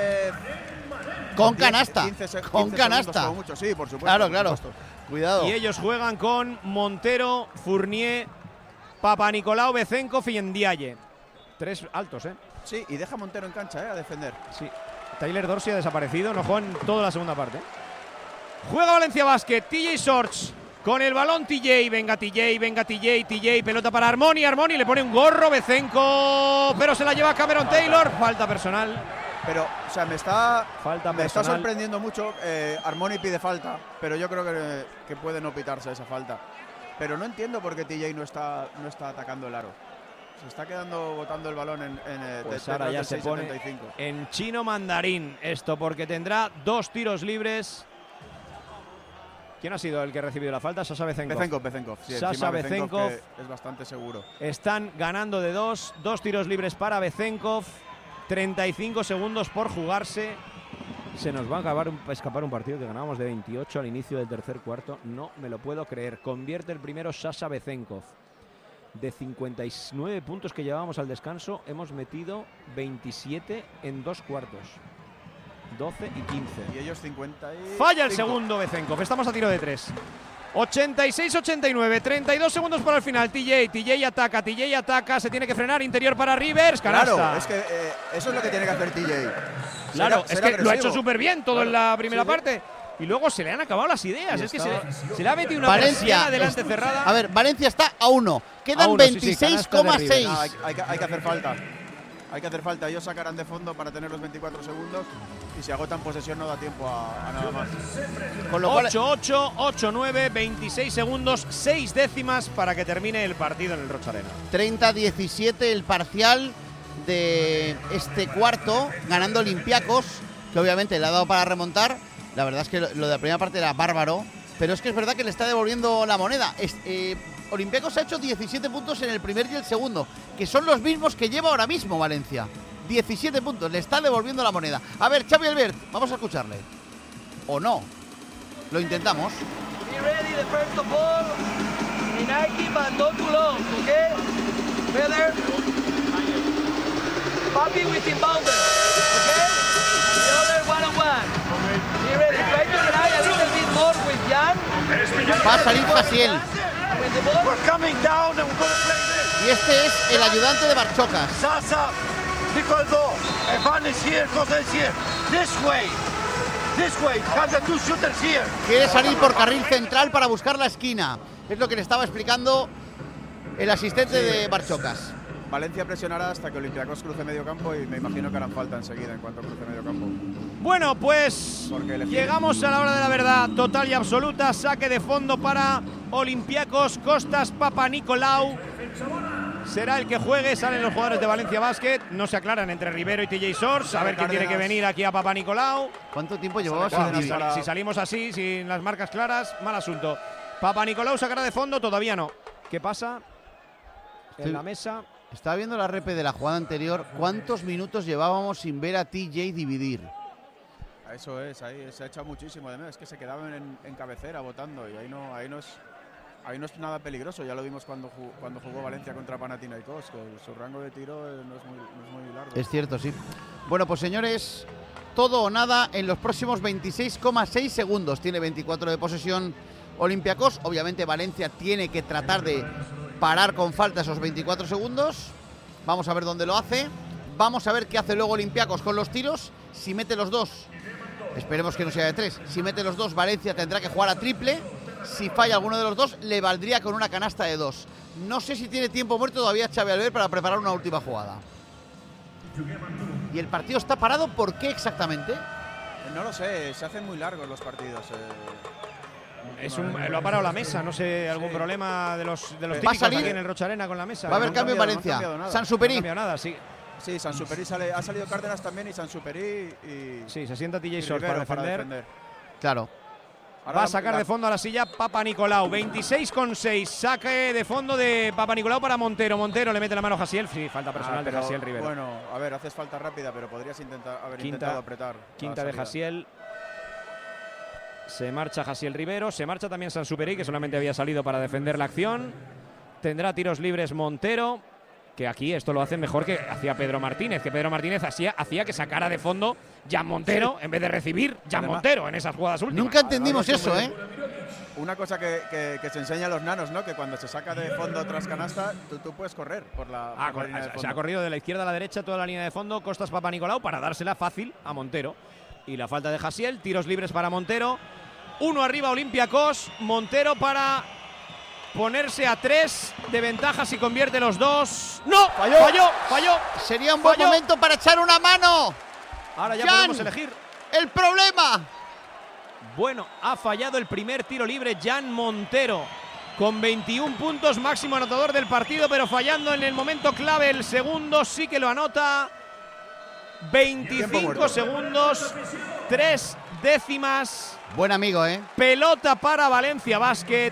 S1: Con
S3: 10,
S1: canasta.
S3: 15
S1: Con canasta.
S3: como mucho. Sí, por supuesto.
S1: Claro,
S3: por
S1: claro.
S3: supuesto.
S1: Cuidado.
S2: Y ellos juegan con Montero, Fournier, Papanicolau, Bezenkov y Ndiaye. 3 altos, ¿eh?
S3: Sí, y deja Montero en cancha, a defender.
S2: Sí. Tyler Dorsey ha desaparecido, no juega en toda la segunda parte. Juega Valencia Basket, TJ Shorts con el balón TJ, venga TJ, pelota para Armoni, le pone un gorro, Bezenkov, pero se la lleva Cameron Taylor, falta personal.
S3: Pero, o sea, me está
S2: personal.
S3: sorprendiendo mucho. Armoni pide falta, pero yo creo que puede no pitarse esa falta. Pero no entiendo por qué TJ no está atacando el aro. Se está quedando botando el balón
S2: Pues ahora ya se pone
S3: 6.75.
S2: en chino mandarín esto, porque tendrá 2 tiros libres. ¿Quién ha sido el que ha recibido la falta? Sasha Bezenkov.
S3: Bezenkov. Sí,
S2: Sasha Bezenkov.
S3: Es bastante seguro.
S2: Están ganando de 2 tiros libres para Bezenkov. 35 segundos por jugarse. Se nos va a escapar un partido que ganábamos de 28 al inicio del tercer cuarto. No me lo puedo creer. Convierte el primero Sasha Bezenkov. De 59 puntos que llevábamos al descanso, hemos metido 27 en 2 cuartos. 12 y 15.
S3: Y ellos 50 y...
S2: Falla el segundo Bezenkov. Estamos a tiro de 3. 86-89. 32 segundos para el final. TJ ataca. Se tiene que frenar. Interior para Rivers. Canasta.
S3: Claro, es que eso es lo que tiene que hacer TJ.
S2: Claro, es que
S3: agresivo.
S2: lo ha hecho súper bien todo en la primera parte. Y luego se le han acabado las ideas. Es que se le ha metido una Valencia delante cerrada.
S1: A ver, Valencia está a 1. Quedan 26,6.
S3: No, hay que hacer falta. Hay que hacer falta. Ellos sacarán de fondo para tener los 24 segundos. Y si agotan posesión no da tiempo a nada más.
S2: Con lo cual 8-8, 8-9, 26 segundos, 6 décimas para que termine el partido en el Rocha Arena.
S1: 30-17 el parcial de este cuarto, ganando Olympiacos, que obviamente le ha dado para remontar. La verdad es que lo de la primera parte era bárbaro, pero es que es verdad que le está devolviendo la moneda. Olympiacos ha hecho 17 puntos en el primer y el segundo, que son los mismos que lleva ahora mismo Valencia. 17 puntos, le está devolviendo la moneda. A ver, Xavi Albert, vamos a escucharle. ¿O no? Lo intentamos.
S9: Be ready the first of all. In Nike, but not too long, okay? Better. Papi with inbounder, okay? The other one-on-one. Be ready. Try to rely a little bit more with Jan.
S1: Va a salir Jasiel.
S9: We're coming down and we're going to play this.
S1: Y este es el ayudante de Barchocas.
S9: Sasa, because Evan is here, Cosa is here. This way. Have the 2 shooters here.
S1: Quiere salir por carril central para buscar la esquina. Es lo que le estaba explicando el asistente de Barchocas.
S3: Valencia presionará hasta que Olympiacos cruce medio campo y me imagino que harán falta enseguida en cuanto cruce medio campo.
S2: Bueno, pues llegamos a la hora de la verdad total y absoluta. Saque de fondo para Olympiacos. Costas Papanicolau será el que juegue. Salen los jugadores de Valencia Basket. No se aclaran entre Rivero y TJ Shorts. A ver quién tiene que venir aquí a Papanicolau.
S1: ¿Cuánto tiempo llevaba
S2: Si salimos así, sin las marcas claras, mal asunto. Papanicolau sacará de fondo, todavía no. ¿Qué pasa? En la mesa.
S1: Estaba viendo la repe de la jugada anterior. ¿Cuántos minutos llevábamos sin ver a TJ dividir?
S3: Eso es, ahí se ha echado muchísimo de menos. Es que se quedaban en cabecera votando y ahí no es nada peligroso. Ya lo vimos cuando jugó Valencia contra Panathinaikos, que su rango de tiro no es muy largo.
S1: Es cierto, sí. Bueno, pues señores, todo o nada en los próximos 26,6 segundos. Tiene 24 de posesión Olympiacos. Obviamente Valencia tiene que tratar de parar con falta esos 24 segundos. Vamos a ver dónde lo hace. Vamos a ver qué hace luego Olympiacos con los tiros. Si mete los 2, esperemos que no sea de 3. Si mete los 2, Valencia tendrá que jugar a triple. Si falla alguno de los 2, le valdría con una canasta de 2. No sé si tiene tiempo muerto todavía Xavi Albert para preparar una última jugada. ¿Y el partido está parado? ¿Por qué exactamente?
S3: No lo sé, se hacen muy largos los partidos.
S2: Lo ha parado la mesa, no sé, algún problema de los típicos aquí en el Rocha Arena con la mesa.
S1: Va a haber cambio en Valencia. Sansuperi.
S2: No ha cambiado nada, sí.
S3: Sí, Sansuperi ha salido Cárdenas también y Sansuperi y...
S2: Sí, se sienta TJ Shorts para defender.
S1: Claro.
S2: Ahora va a sacar de fondo a la silla Papanicolau. 26,6. Saque de fondo de Papanicolau para Montero. Montero le mete la mano a Jasiel. Sí, falta personal de Jasiel Rivero.
S3: Bueno, a ver, haces falta rápida, pero podrías haber intentado apretar.
S2: Quinta de Jasiel. Se marcha Jasiel Rivero, se marcha también Sansuperi, que solamente había salido para defender la acción. Tendrá tiros libres Montero, que aquí esto lo hace mejor que hacía Pedro Martínez, que Pedro Martínez hacía que sacara de fondo Jan Montero en vez de recibir Jan Montero en esas jugadas últimas.
S1: Nunca entendimos eso, ¿eh?
S3: Una cosa que se enseña a los nanos, ¿no? Que cuando se saca de fondo tras canasta, tú puedes correr por la línea de fondo.
S2: Se ha corrido de la izquierda a la derecha toda la línea de fondo Costas Papanicolau para dársela fácil a Montero. Y la falta de Jasiel, tiros libres para Montero. 1 arriba Olympiacos, Montero para ponerse a 3 de ventaja si convierte los 2. ¡No! ¡Falló!
S1: Sería un buen momento para echar una mano.
S2: Ahora ya
S1: Jan,
S2: podemos elegir.
S1: ¡El problema!
S2: Bueno, ha fallado el primer tiro libre Jan Montero, con 21 puntos, máximo anotador del partido, pero fallando en el momento clave. El segundo sí que lo anota. 25 segundos, 3 décimas.
S1: Buen amigo, ¿eh?
S2: Pelota para Valencia Basket.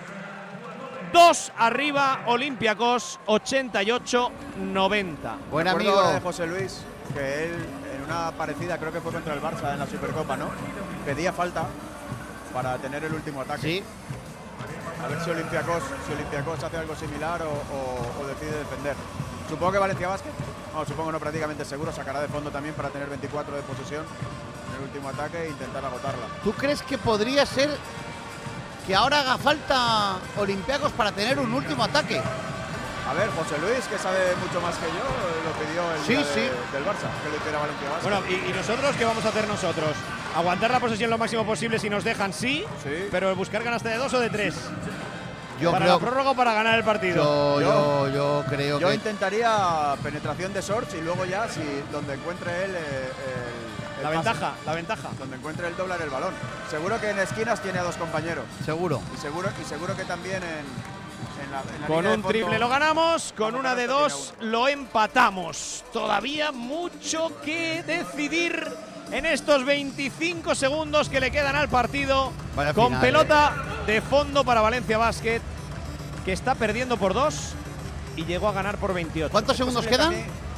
S2: 2 arriba Olympiacos, 88-90.
S1: Buen amigo.
S3: Ahora de José Luis, que él en una parecida, creo que fue contra el Barça en la Supercopa, ¿no? Pedía falta para tener el último ataque.
S1: Sí.
S3: A ver si Olympiacos hace algo similar o decide defender. Supongo que Valencia Basket, supongo no, prácticamente seguro, sacará de fondo también para tener 24 de posesión en el último ataque e intentar agotarla.
S1: ¿Tú crees que podría ser que ahora haga falta Olympiacos para tener un último ataque?
S3: A ver, José Luis, que sabe mucho más que yo, lo pidió el día del Barça, que lo hiciera Valencia Basket.
S2: Bueno, ¿y nosotros qué vamos a hacer nosotros? ¿Aguantar la posesión lo máximo posible si nos dejan? Sí. Pero buscar canasta de 2 o de 3. ¿Para la prórroga o para ganar el partido?
S1: Yo creo que...
S3: Yo intentaría penetración de Sorge y luego ya, donde encuentre él
S2: la ventaja.
S3: Donde encuentre él doblar el balón. Seguro que en esquinas tiene a 2 compañeros.
S1: Seguro.
S3: Y seguro que también en la
S2: con
S3: línea
S2: un
S3: de
S2: triple
S3: fondo,
S2: lo ganamos, con una de 2 lo empatamos. Todavía mucho que decidir en estos 25 segundos que le quedan al partido.
S1: Vaya
S2: con
S1: final,
S2: pelota de fondo para Valencia Basket, que está perdiendo por 2 y llegó a ganar por 28.
S1: ¿Cuántos segundos quedan?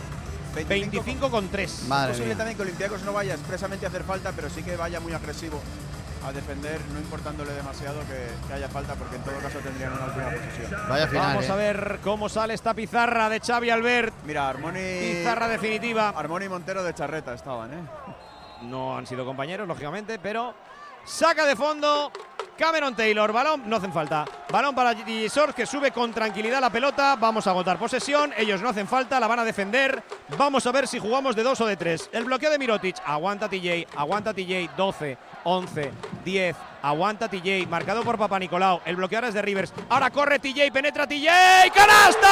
S2: 25 con 3.
S3: Es posible también que Olympiacos no vaya expresamente a hacer falta, pero sí que vaya muy agresivo a defender, no importándole demasiado que haya falta, porque en todo caso tendrían una última posición.
S1: Vaya final,
S2: Vamos a ver cómo sale esta pizarra de Xavi Albert.
S3: Mira,
S2: Pizarra definitiva.
S3: Armoni y Montero de charreta estaban, ¿eh?
S2: No han sido compañeros, lógicamente, pero saca de fondo Cameron Taylor. Balón, no hacen falta. Balón para DJ Sorge, que sube con tranquilidad la pelota. Vamos a agotar posesión. Ellos no hacen falta, la van a defender. Vamos a ver si jugamos de 2 o de 3. El bloqueo de Mirotic. Aguanta TJ. 12, 11, 10. Aguanta TJ. Marcado por Papanicolau. El bloqueo ahora es de Rivers. Ahora corre TJ. Penetra TJ. ¡Canasta!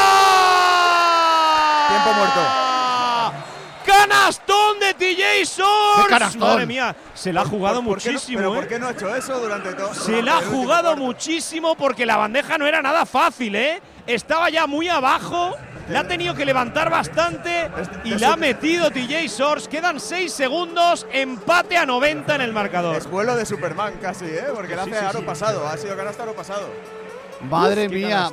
S3: Tiempo muerto.
S2: ¡Canastón de TJ Sorge!
S1: ¡Qué canastón!
S2: Madre mía, se la ha jugado muchísimo.
S3: ¿Pero por qué no ha hecho eso durante todo?
S2: Se la ha jugado muchísimo porque la bandeja no era nada fácil, ¿eh? Estaba ya muy abajo, la ha tenido que levantar bastante y la ha metido TJ Sorge. Quedan 6 segundos, empate a 90 en el marcador.
S3: Es vuelo de Superman casi, ¿eh? Porque la hace aro pasado, ha sido canasta aro pasado.
S1: Madre mía.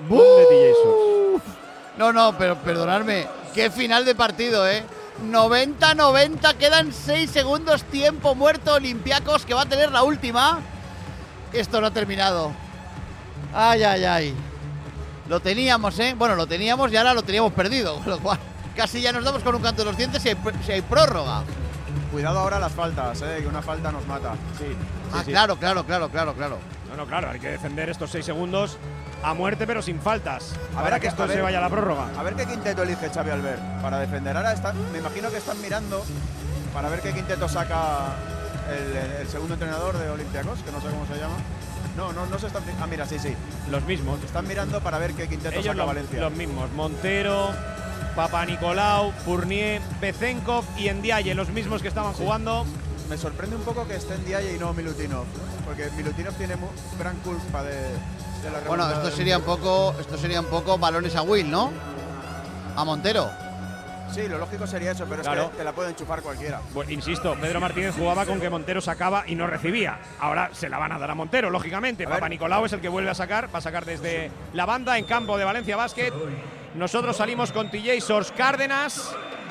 S1: No, pero perdonadme, qué final de partido, ¿eh? 90-90, quedan 6 segundos, tiempo muerto. Olympiacos, que va a tener la última. Esto no ha terminado. Ay. Lo teníamos, ¿eh? Bueno, lo teníamos y ahora lo teníamos perdido. Con lo cual, casi ya nos damos con un canto de los dientes si hay prórroga.
S3: Cuidado ahora las faltas, que una falta nos mata.
S2: Sí.
S1: Claro.
S2: No, claro, hay que defender estos 6 segundos a muerte, pero sin faltas. Para que esto se vaya a la prórroga.
S3: A ver qué quinteto elige Xavi Albert para defender. Ahora me imagino que están mirando para ver qué quinteto saca el segundo entrenador de Olympiacos, que no sé cómo se llama. No se están. Ah, mira, sí.
S2: Los mismos.
S3: Están mirando para ver qué quinteto saca Valencia.
S2: Los mismos. Montero, Papanicolau, Fournier, Bezenkov y Ndiaye, los mismos que estaban jugando.
S3: Me sorprende un poco que esté Ndiaye y no Milutinov, porque Milutinov tiene gran culpa de la remontada.
S1: Bueno, esto sería un poco balones a Will, ¿no? A Montero.
S3: Sí, lo lógico sería eso, pero
S2: claro,
S3: es que te la puede enchufar cualquiera.
S2: Bueno, insisto, Pedro Martínez jugaba con que Montero sacaba y no recibía. Ahora se la van a dar a Montero, lógicamente. Papanicolau es el que vuelve a sacar, va a sacar desde la banda en campo de Valencia Basket. Nosotros salimos con TJ Sorge, Cárdenas,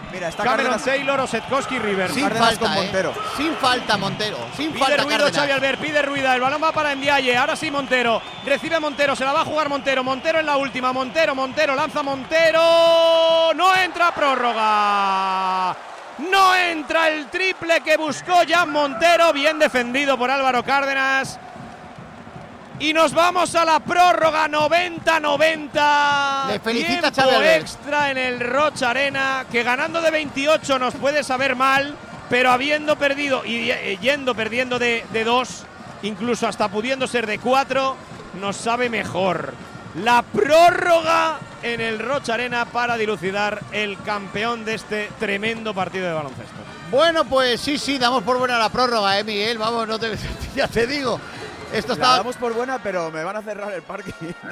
S3: Mira, está
S2: Cameron
S3: Cárdenas.
S2: Taylor o Setkowski Rivers.
S1: Sin
S3: Cárdenas
S1: falta,
S3: con Montero.
S1: Sin falta, Montero. Sin
S2: Pide
S1: falta,
S2: ruido
S1: Cárdenas.
S2: Xavi Albert, pide ruida. El balón va para Ndiaye. Ahora sí Montero. Recibe Montero, se la va a jugar Montero. Montero en la última. Montero, lanza Montero. No entra prórroga. No entra el triple que buscó Jan Montero. Bien defendido por Álvaro Cárdenas. Y nos vamos a la prórroga 90-90.
S1: Le felicita
S2: Tiempo
S1: Xavi Albert.
S2: extra en el Rocha Arena, que ganando de 28 nos puede saber mal, pero habiendo perdido y yendo perdiendo de 2, incluso hasta pudiendo ser de 4, nos sabe mejor. La prórroga en el Rocha Arena para dilucidar el campeón de este tremendo partido de baloncesto.
S1: Bueno, pues sí, damos por buena la prórroga, Miguel. Vamos, ya te digo. Esto
S3: La
S1: está.
S3: damos por buena, pero me van a cerrar el parking.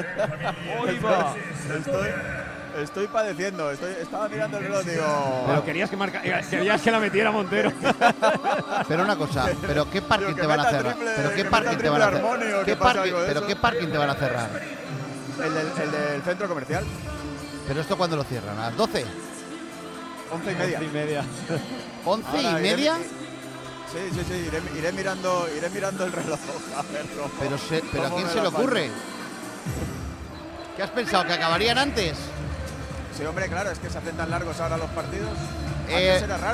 S3: Estoy padeciendo. Estaba mirando el reloj, digo.
S2: Pero querías que la metiera Montero.
S1: Pero una cosa, ¿pero qué parking te van a cerrar? ¿Pero qué parking te van a cerrar? ¿Pero qué parking te van a cerrar?
S3: El del centro comercial.
S1: ¿Pero esto cuándo lo cierran? ¿A las 12?
S3: 11:30.
S1: ¿11
S3: Ahora,
S1: y media?
S3: Sí, iré mirando el reloj. A ver
S1: Pero ¿a
S3: cómo
S1: quién
S3: me
S1: se
S3: la
S1: le
S3: paso.
S1: ocurre? ¿Qué has pensado? ¿Que acabarían antes?
S3: Sí, hombre, claro, es que se hacen tan largos ahora los partidos. Antes era raro.